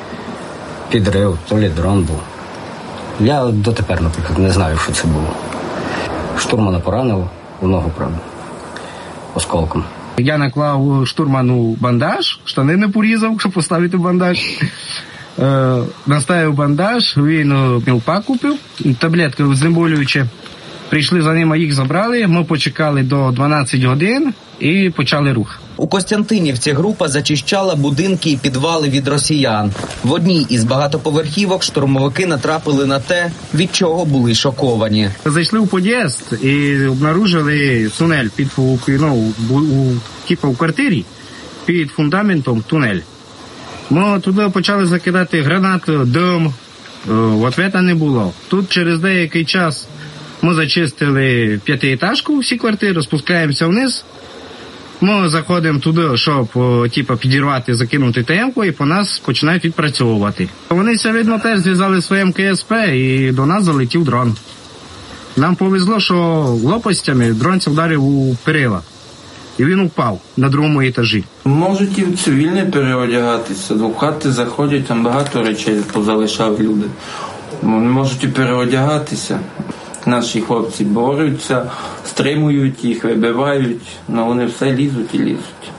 підрив, то лі дрон був. Я дотепер, наприклад, не знаю, що це було. Штурмана поранив у ногу, правда, осколком. Я наклав штурману бандаж, штани не порізав, щоб поставити бандаж. Е, наставив бандаж, він мілпак купив, таблетки знеболюючі. Прийшли за ним, їх забрали, ми почекали до дванадцять годин і почали рух. У Костянтинівці група зачищала будинки і підвали від росіян. В одній із багатоповерхівок штурмовики натрапили на те, від чого були шоковані. Зайшли у під'їзд і обнаружили тунель під, ну, у, типу, в квартирі під фундаментом тунель. Ми туди почали закидати гранати, дим, відповіді не було. Тут через деякий час ми зачистили п'ятиетажку, всі квартири, спускаємося вниз. Ми заходимо туди, щоб типу, підірвати, закинути ТМ-ку, і по нас починають відпрацьовувати. Вони, видно, теж зв'язали своє М К С П, і до нас залетів дрон. Нам повезло, що лопастями дрон вдарив у перила. І він упав на другому етажі. Можуть і в цивільне переодягатися. До хати заходять, там багато речей позалишали люди. Можуть і переодягатися. Наші хлопці борються, стримують їх, вибивають, але вони все лізуть і лізуть.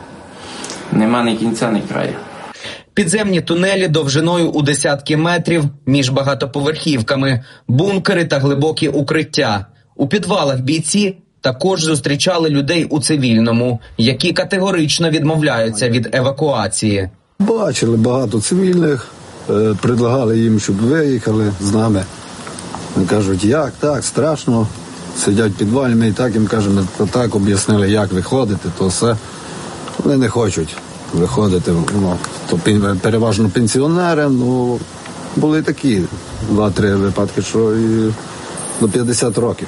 Нема ні кінця, ні краю. Підземні тунелі довжиною у десятки метрів між багатоповерхівками, бункери та глибокі укриття. У підвалах бійці також зустрічали людей у цивільному, які категорично відмовляються від евакуації. Бачили багато цивільних, предлагали їм, щоб виїхали з нами. Вони кажуть, як, так, страшно, сидять в підвалі, ми і так їм кажемо, то так об'яснили, як виходити, то все. Вони не хочуть виходити, ну, то переважно пенсіонери, ну, були такі два-три випадки, що і до п'ятдесят років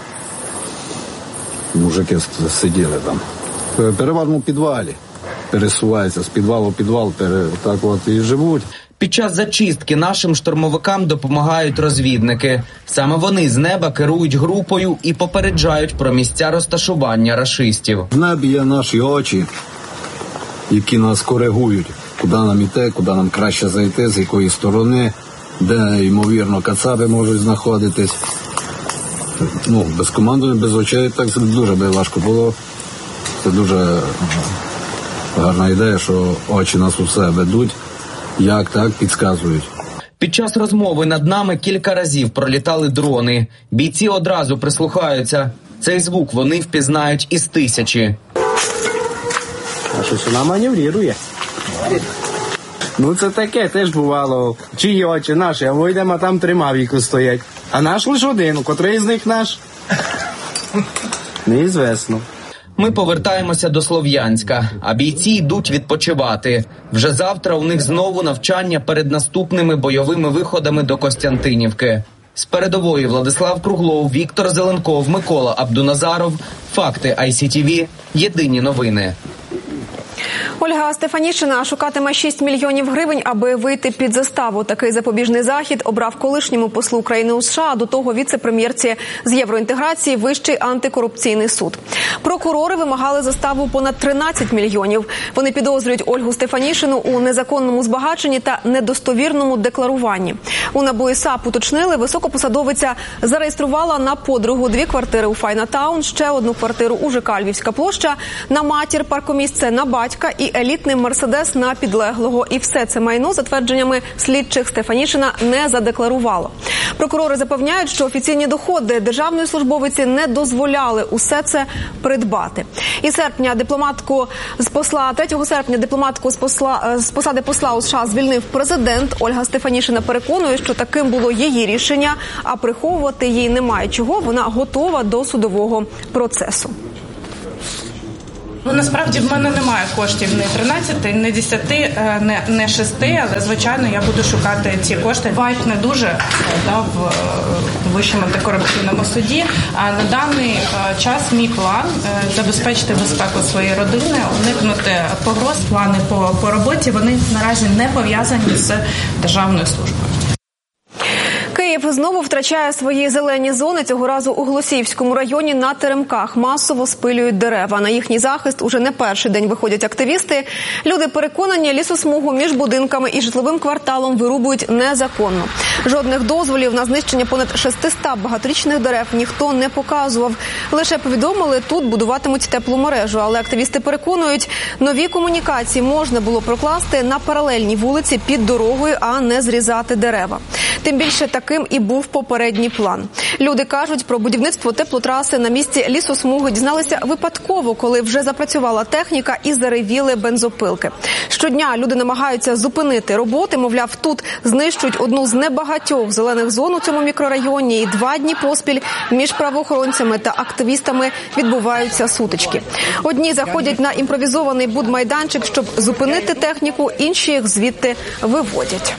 мужики сиділи там. Переважно в підвалі, пересуваються з підвалу в підвал, так от і живуть. Під час зачистки нашим штурмовикам допомагають розвідники. Саме вони з неба керують групою і попереджають про місця розташування рашистів. В небі є наші очі, які нас коригують, куди нам йти, куди нам краще зайти, з якої сторони, де, ймовірно, кацапи можуть знаходитись. Ну, без командування, без очей так дуже би важко було. Це дуже гарна ідея, що очі нас усе ведуть. Як так, підказують. Під час розмови над нами кілька разів пролітали дрони. Бійці одразу прислухаються. Цей звук вони впізнають із тисячі. А щось вона маневрує. Ну це таке теж бувало. Чиї очі наші, а вийдемо, а там три мавіки стоять. А наш лише один, котрий з них наш? Неізвісно. Ми повертаємося до Слов'янська, а бійці йдуть відпочивати. Вже завтра у них знову навчання перед наступними бойовими виходами до Костянтинівки. З передової Владислав Круглов, Віктор Зеленков, Микола Абдуназаров. Факти ай сі ті ві. Єдині новини. Ольга Стефанішина шукатиме шість мільйонів гривень, аби вийти під заставу. Такий запобіжний захід обрав колишньому послу України у США, а до того віце-прем'єрці з євроінтеграції Вищий антикорупційний суд. Прокурори вимагали заставу понад тринадцять мільйонів. Вони підозрюють Ольгу Стефанішину у незаконному збагаченні та недостовірному декларуванні. У НАБУ і САП уточнили, високопосадовиця зареєструвала на подругу дві квартири у Файна-таун, ще одну квартиру у ЖК «Львівська площа», на матір паркомісце на батька і елітний «Мерседес» на підлеглого. І все це майно, за твердженнями слідчих, Стефанішина не задекларувало. Прокурори запевняють, що офіційні доходи державної службовиці не дозволяли усе це придбати. І серпня дипломатку з посла, третього серпня дипломатку з, посла, з посади посла у США звільнив президент. Ольга Стефанішина переконує, що таким було її рішення, а приховувати їй немає чого. Вона готова до судового процесу. Ну, насправді в мене немає коштів не тринадцяти, не десяти, не, не шести, але, звичайно, я буду шукати ці кошти. Вайп не дуже да, в Вищому антикорупційному суді. А на даний час мій план – забезпечити безпеку своєї родини, уникнути погроз, плани по, по роботі. Вони наразі не пов'язані з державною службою. Київ знову втрачає свої зелені зони. Цього разу у Голосіївському районі на Теремках масово спилюють дерева. На їхній захист уже не перший день виходять активісти. Люди переконані, лісосмугу між будинками і житловим кварталом вирубують незаконно. Жодних дозволів на знищення понад шестисот багаторічних дерев ніхто не показував. Лише повідомили, тут будуватимуть теплу мережу. Але активісти переконують, нові комунікації можна було прокласти на паралельній вулиці під дорогою, а не зрізати дерева. Тим більше таким і був попередній план. Люди кажуть, про будівництво теплотраси на місці лісосмуги дізналися випадково, коли вже запрацювала техніка і заревіли бензопилки. Щодня люди намагаються зупинити роботи, мовляв, тут знищують одну з небагатьох зелених зон у цьому мікрорайоні, і два дні поспіль між правоохоронцями та активістами відбуваються сутички. Одні заходять на імпровізований будмайданчик, щоб зупинити техніку, інші їх звідти виводять.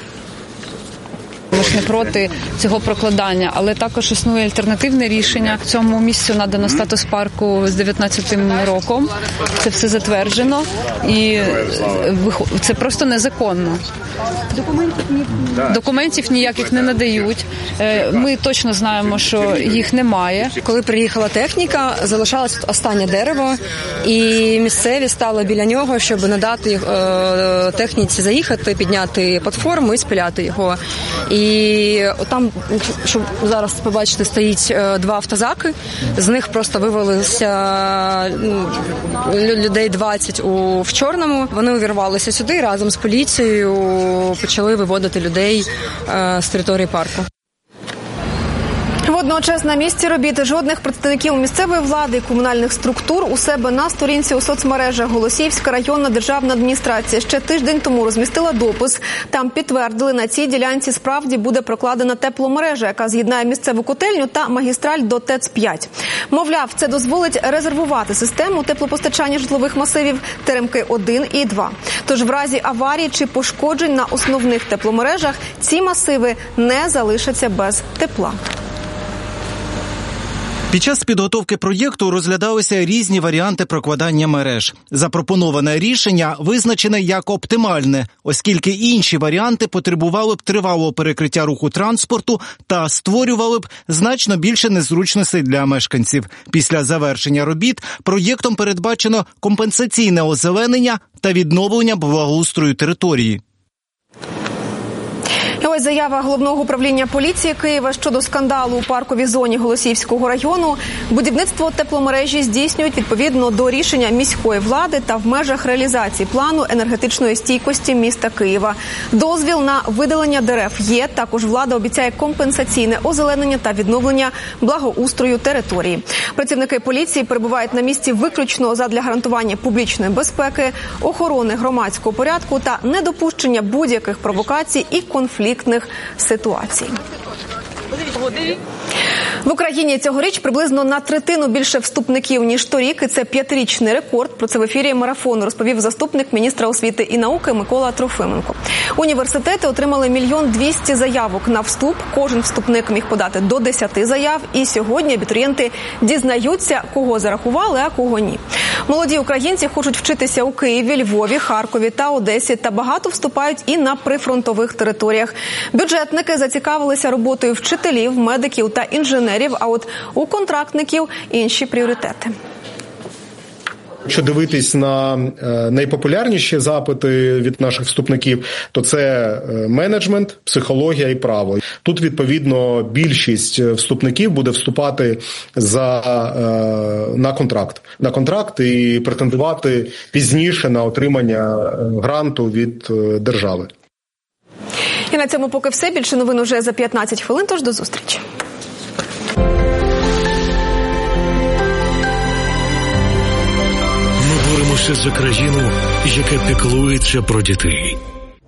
Ми ж не проти цього прокладання, але також існує альтернативне рішення. Цьому місцю надано статус парку з дев'ятнадцятим роком. Це все затверджено і це просто незаконно. Документів, Документів ніяких не надають. Ми точно знаємо, що їх немає. Коли приїхала техніка, залишалось останнє дерево, і місцеві стали біля нього, щоб надати техніці заїхати, підняти платформу і спиляти його. І там, що зараз побачите, стоїть два автозаки, з них просто вивалилося людей двадцять у, в чорному. Вони увірвалися сюди разом з поліцією, почали виводити людей е, з території парку. Водночас на місці робіт жодних представників місцевої влади і комунальних структур у себе на сторінці у соцмережах. Голосіївська районна державна адміністрація ще тиждень тому розмістила допис. Там підтвердили, на цій ділянці справді буде прокладена тепломережа, яка з'єднає місцеву котельню та магістраль до ТЕЦ п'ять. Мовляв, це дозволить резервувати систему теплопостачання житлових масивів Теремки один і два. Тож в разі аварії чи пошкоджень на основних тепломережах ці масиви не залишаться без тепла. Під час підготовки проєкту розглядалися різні варіанти прокладання мереж. Запропоноване рішення визначене як оптимальне, оскільки інші варіанти потребували б тривалого перекриття руху транспорту та створювали б значно більше незручностей для мешканців. Після завершення робіт проєктом передбачено компенсаційне озеленення та відновлення благоустрою території. І ось заява Головного управління поліції Києва щодо скандалу у парковій зоні Голосіївського району. Будівництво тепломережі здійснюють відповідно до рішення міської влади та в межах реалізації плану енергетичної стійкості міста Києва. Дозвіл на видалення дерев є. Також влада обіцяє компенсаційне озеленення та відновлення благоустрою території. Працівники поліції перебувають на місці виключно задля гарантування публічної безпеки, охорони громадського порядку та недопущення будь-яких провокацій і конфліктів ситуацій. В Україні цьогоріч приблизно на третину більше вступників, ніж торік, і це п'ятирічний рекорд. Про це в ефірі «Марафону» розповів заступник міністра освіти і науки Микола Трофименко. Університети отримали мільйон двісті заявок на вступ. Кожен вступник міг подати до десяти заяв. І сьогодні абітурієнти дізнаються, кого зарахували, а кого ні. Молоді українці хочуть вчитися у Києві, Львові, Харкові та Одесі. Та багато вступають і на прифронтових територіях. Бюджетники зацікавилися роботою вчителів, медиків та інженерів, а от у контрактників інші пріоритети. Якщо дивитись на найпопулярніші запити від наших вступників, то це менеджмент, психологія і право. Тут, відповідно, більшість вступників буде вступати за, на контракт. На контракт і претендувати пізніше на отримання гранту від держави. І на цьому поки все. Більше новин уже за п'ятнадцять хвилин, тож до зустрічі. Ми боремося за країну, яка піклується про дітей.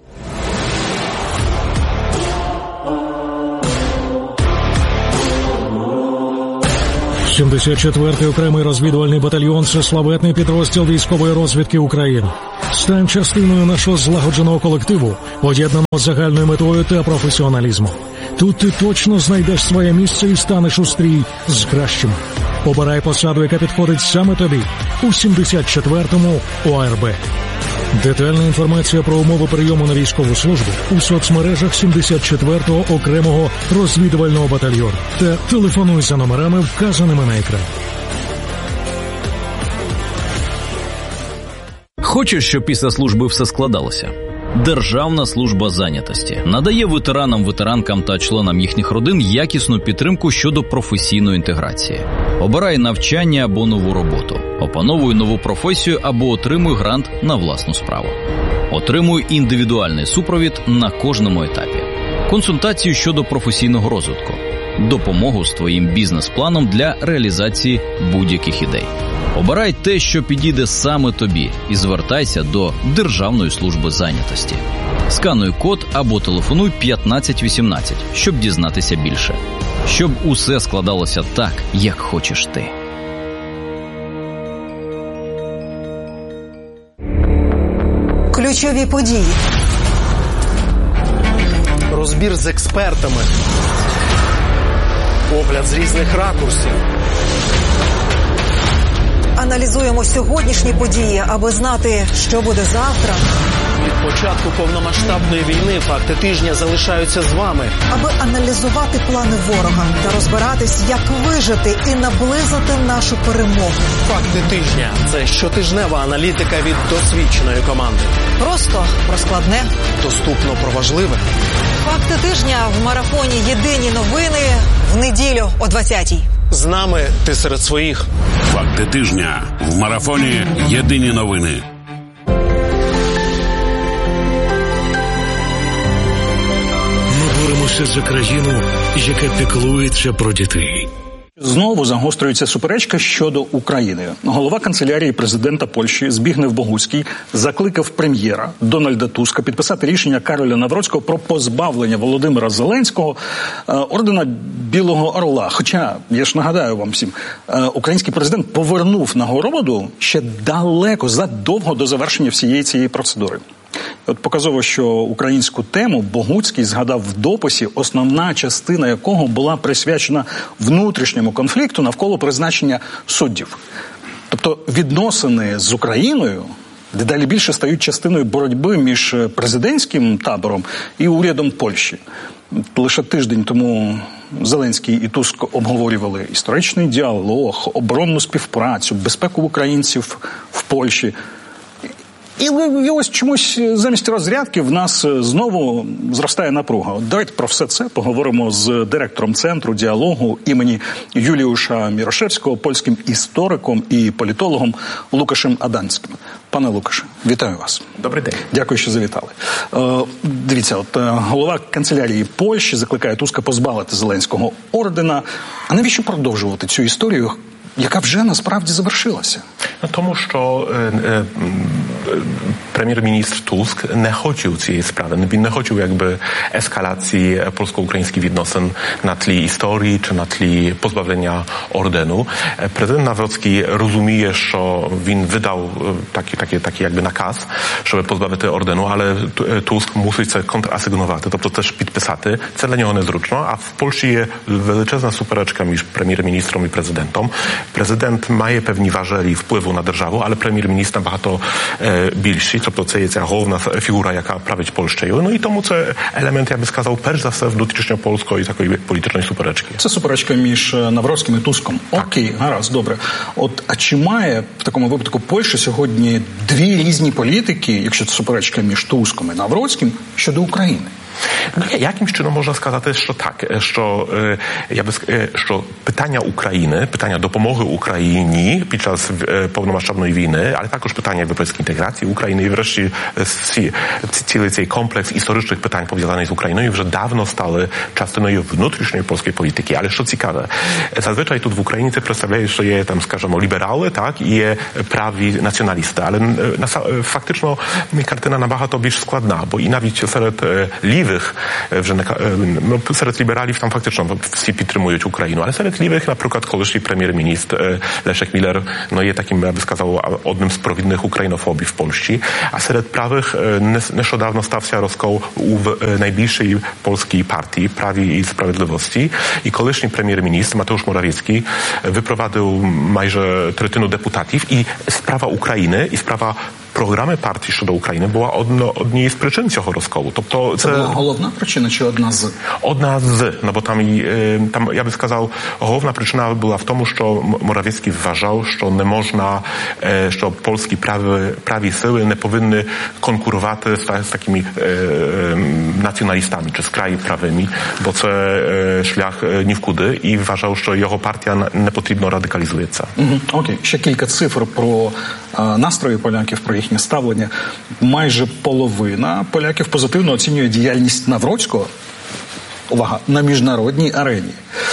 сімдесят четвертий окремий розвідувальний батальйон – це славетний підрозділ військової розвідки України. Стань частиною нашого злагодженого колективу, поєднаного з загальною метою та професіоналізмом. Тут ти точно знайдеш своє місце і станеш у стрій з кращими. Обирай посаду, яка підходить саме тобі у сімдесят четвертому О А Р Б. Детальна інформація про умови прийому на військову службу у соцмережах сімдесят четвертого окремого розвідувального батальйону та телефонуй за номерами, вказаними на екрані. Хочеш, щоб після служби все складалося? Державна служба зайнятості надає ветеранам, ветеранкам та членам їхніх родин якісну підтримку щодо професійної інтеграції. Обирай навчання або нову роботу, опановуй нову професію або отримуй грант на власну справу. Отримуй індивідуальний супровід на кожному етапі, консультацію щодо професійного розвитку, допомогу з твоїм бізнес-планом для реалізації будь-яких ідей. Обирай те, що підійде саме тобі, і звертайся до Державної служби зайнятості. Скануй код або телефонуй п'ятнадцять вісімнадцять, щоб дізнатися більше. Щоб усе складалося так, як хочеш ти. Ключові події. Розбір з експертами. Огляд з різних ракурсів. Аналізуємо сьогоднішні події, аби знати, що буде завтра. Від початку повномасштабної війни факти тижня залишаються з вами. Аби аналізувати плани ворога та розбиратись, як вижити і наблизити нашу перемогу. Факти тижня – це щотижнева аналітика від досвідченої команди. Просто про складне. Доступно про важливе. Факти тижня в марафоні «Єдині новини» в неділю о двадцятій. З нами ти серед своїх. Факти тижня в марафоні «Єдині новини». Ми боремося за країну, яка піклується про дітей. Знову загострюється суперечка щодо України. Голова канцелярії президента Польщі Збігнев Богуцький закликав прем'єра Дональда Туска підписати рішення Кароля Навроцького про позбавлення Володимира Зеленського е, ордена Білого Орла. Хоча, я ж нагадаю вам всім, е, український президент повернув нагороду ще далеко, задовго до завершення всієї цієї процедури. От показово, що українську тему Богуцький згадав в дописі, основна частина якого була присвячена внутрішньому конфлікту навколо призначення суддів. Тобто відносини з Україною дедалі більше стають частиною боротьби між президентським табором і урядом Польщі. Лише тиждень тому Зеленський і Туск обговорювали історичний діалог, оборонну співпрацю, безпеку українців в Польщі. І ось чомусь замість розрядки в нас знову зростає напруга. От давайте про все це поговоримо з директором Центру діалогу імені Юліуша Мірошевського, польським істориком і політологом Лукашем Аданським. Пане Лукаше, вітаю вас. Добрий день. Дякую, що завітали. Е, дивіться, от е, голова канцелярії Польщі закликає Туска позбавити Зеленського ордена. А навіщо продовжувати цю історію, яка вже насправді завершилася? Тому що е, е, прем'єр-міністр Туск не хотів цієї справи, він не хотів якби ескалації польсько-українських відносин на тлі історії чи на тлі позбавлення ордену. Президент Nawrocki розуміє, що він видав такий, такий, такий якби наказ, щоб позбавити ордену, але Tusk мусить це контрасигнувати, тобто теж підписати. Це для нього незручно, а в Польщі є величезна суперечка між прем'єр-міністром і президентом. Президент має певні важелі впливу на державу, але прем'єр-міністр набагато е, більший, тобто це є ця головна фігура, яка править Польщею. Ну і тому це елемент, я би сказав, перш за все внутрішньопольської такої політичної суперечки. Це суперечка між Nawrockim і Туском. Окей, гаразд, добре. От, а чи має в такому випадку Польща сьогодні дві різні політики, якщо це суперечка між Туском і Nawrockim, щодо України? Якимś чином можна сказати, що так, що, я би, що питання України, питання допомоги Україні під час повномасштабної війни, але також питання європейської інтеграції України і врешті ці, цілий цей комплекс історичних питань пов'язаних з Україною вже давно стали частиною внутрішньої польської політики. Але що цікаве, зазвичай тут в Україні це представляє, що є там, скажімо, ліберали, так, і є праві націоналісти, але фактично картина набагато більш складна, бо і навіть серед лівих вже no, серед лібералів там фактично всі підтримують Україну, але серед лівих, наприклад, колишній прем'єр-міністр Лeszek Miller, no, є таким, я би сказав, одним з провідних українофобів в Польщі, а серед правих нещодавно стався розкол у найбільшій польській партії Prawie i Sprawiedliwości i колишній прем'єр-міністр Mateusz Morawiecki wyprowadził майже третину депутатів, і справа України, і справа програми партії щодо України була одно, однією з причин цього розколу. Тобто це, це була головна причина чи одна з? Одна з, no bo tam, tam, ja bym сказав, головна причина була в тому, що Моравецький вважав, що не можна, що польські праві, праві сили не повинні конкурувати з, з такими е, nacjonalistami, czy z krajami prawymi, bo це е, шлях ні в куди, і вважав, що його партія не потрібно радикалізується. Угу. Окей, ще кілька цифр про е, настрої поляків, про їхнє ставлення. Майже половина поляків позитивно оцінює діяльність Nawrockiego, увага, на міжнародній арені.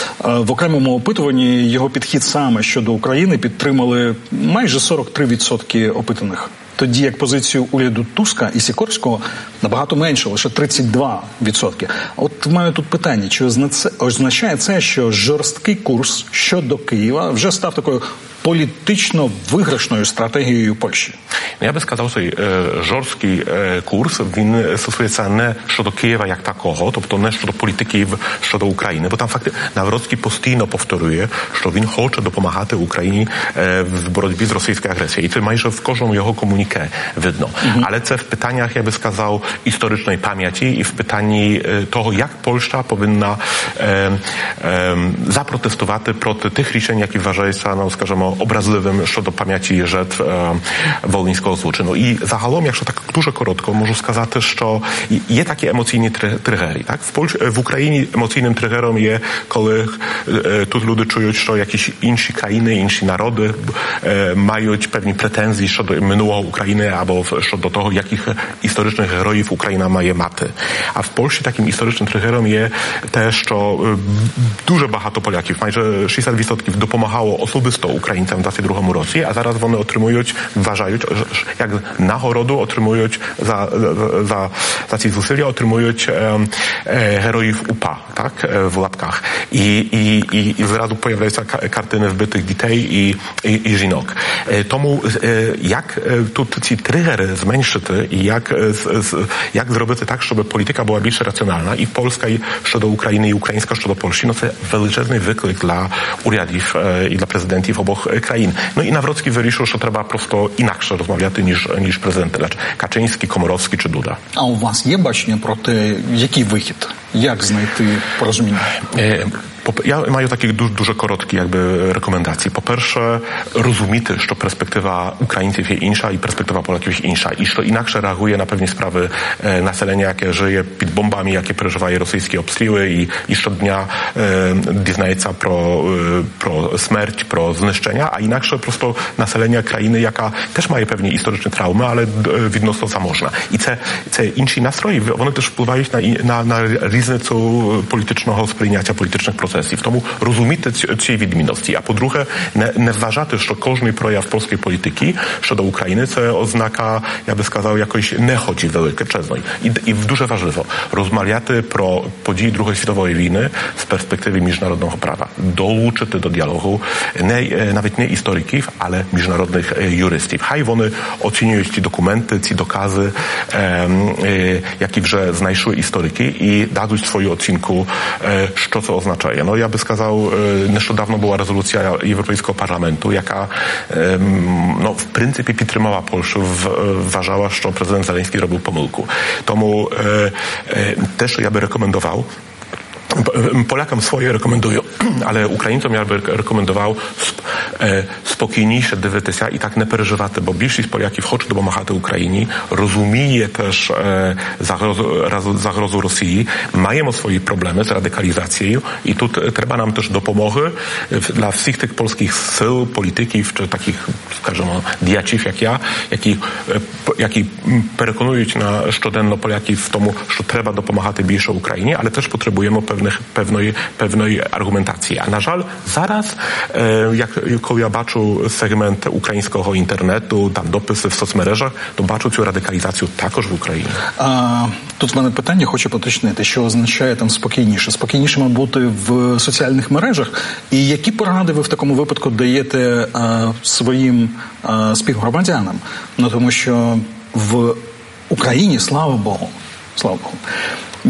В окремому опитуванні його підхід саме щодо України підтримали майже сорок три відсотки опитаних. Тоді як позицію уряду Туска і Сікорського набагато менше, лише тридцять два відсотки. От маю тут питання, чи означає це, що жорсткий курс щодо Києва вже став такою політично виграшною стратегією Польщі? Ja bym сказав, що жорсткий курс, він стосується не щодо Києва як такого, тобто не щодо політики щодо України, бо там фактично Nawrocki постійно повторює, що він хоче допомагати Україні в боротьбі з російською агресією. І це майже в кожному його комуніке видно. Mm-hmm. Але це в питаннях, я би сказав, історичної пам'яті і в питанні того, як Польща повинна е, е, запротестувати проти тих рішень, які вважаються, no, скажімо, образливим щодо пам'яті жертв е, Волинського злочину. І загалом, якщо так дуже коротко, можу сказати, що є такі емоційні тригери. Так? В, Польщі, в Україні емоційним тригером є, коли е, тут люди чують, що якісь інші країни, інші народи е, мають певні претензії щодо минулого України або щодо того, яких історичних героїв Україна має мати. А в Польщі таким історичним тригером є те, що е, дуже багато Поляків, майже шістдесят відсотків допомагало особисто Українцям в двадцять другому році, а зараз вони отримують, вважають, як нагороду отримують за, за, za ці зусилля, отримують е, е, героїв УПА, так, е, в лапках. І, і, і, і зразу появляються картини вбитих дітей і, і, і жінок. Е, тому е, як е, тут ці тригери зменшити і як, е, з, як зробити так, щоб політика була більш racjonalna і Polska щодо України, і українська щодо Польщі, no це величезний виклик для урядів е, і для президентів обох країн. No i Nawrocki вирішив, що треба просто інакше розмовляти, ніж, ніж президенти Качинський, Комаровський чи Дуда. А у вас є бачення про те, який вихід? Як знайти порозуміння? Е, Ja маю такі дуже, дуже короткі якби рекомендації. По-перше, розуміти, що перспектива українців є інша і перспектива Поляків є інша. І що інакше реагує на pewne sprawy e, naselenia, jakie żyje pod bombami, jakie przeżywają rosyjskie obstrzely i, i щодня e, dizнається про, e, про смерть, про знищення, а інакше просто населення країни, яка теж має певні історичні травми, але e, відносно заможна. І це, це інші настрої, вони теж впливають на, на, на різницю політичного сприйняття політичних процесів процесів. Тому розуміти ці відмінності. А по-друге, не, не вважати, що кожний прояв польської політики щодо України це ознака, я би сказав, якоїсь неході величезної. І, і дуже важливо розмовляти про події Другої світової війни з перспективи міжнародного права. Долучити до діалогу не, навіть не істориків, але міжнародних юристів. Хай вони оцінюють ці документи, ці докази, е, е, які вже знайшли історики і дадуть свою оцінку, е, що це означає. No, ja by сказав, нещодавно була резолюція Європейського парламенту, яка no, в принципі підтримала Польщу, вважала, що президент Зеленський робив помилку. Тому те, що я би рекомендував, Polakom swoje rekomendują, ale Ukraińcom ja bym rekomendował spokojniejsze dywitися i tak nie переживати, bo більшість Поляків хоче допомагати Україні, розуміє теж загрозу, загрозу Росії, маємо свої проблеми з радикалізацією і тут треба нам теж допомоги dla всіх тих польських сил, політиків чи таких, скажімо, діячів, як я, які, які переконують на щоденно Поляків в тому, що треба допомагати більше Україні, але теж поtrzebujemy pewnych, pewnej, pewnej argumentacji. A na żal zaraz, jak, jak ja бачу сегмент українського інтернету, там дописи в соцмережах, то бачу цю радикалізацію також в Україні. А, тут в мене питання, хочу поточнити, що означає там спокійніше. Спокійнішими бути в соціальних мережах. І які поради ви в такому випадку даєте а, своїм а, співгромадянам? Ну, тому що в Україні, слава Богу, слава Богу,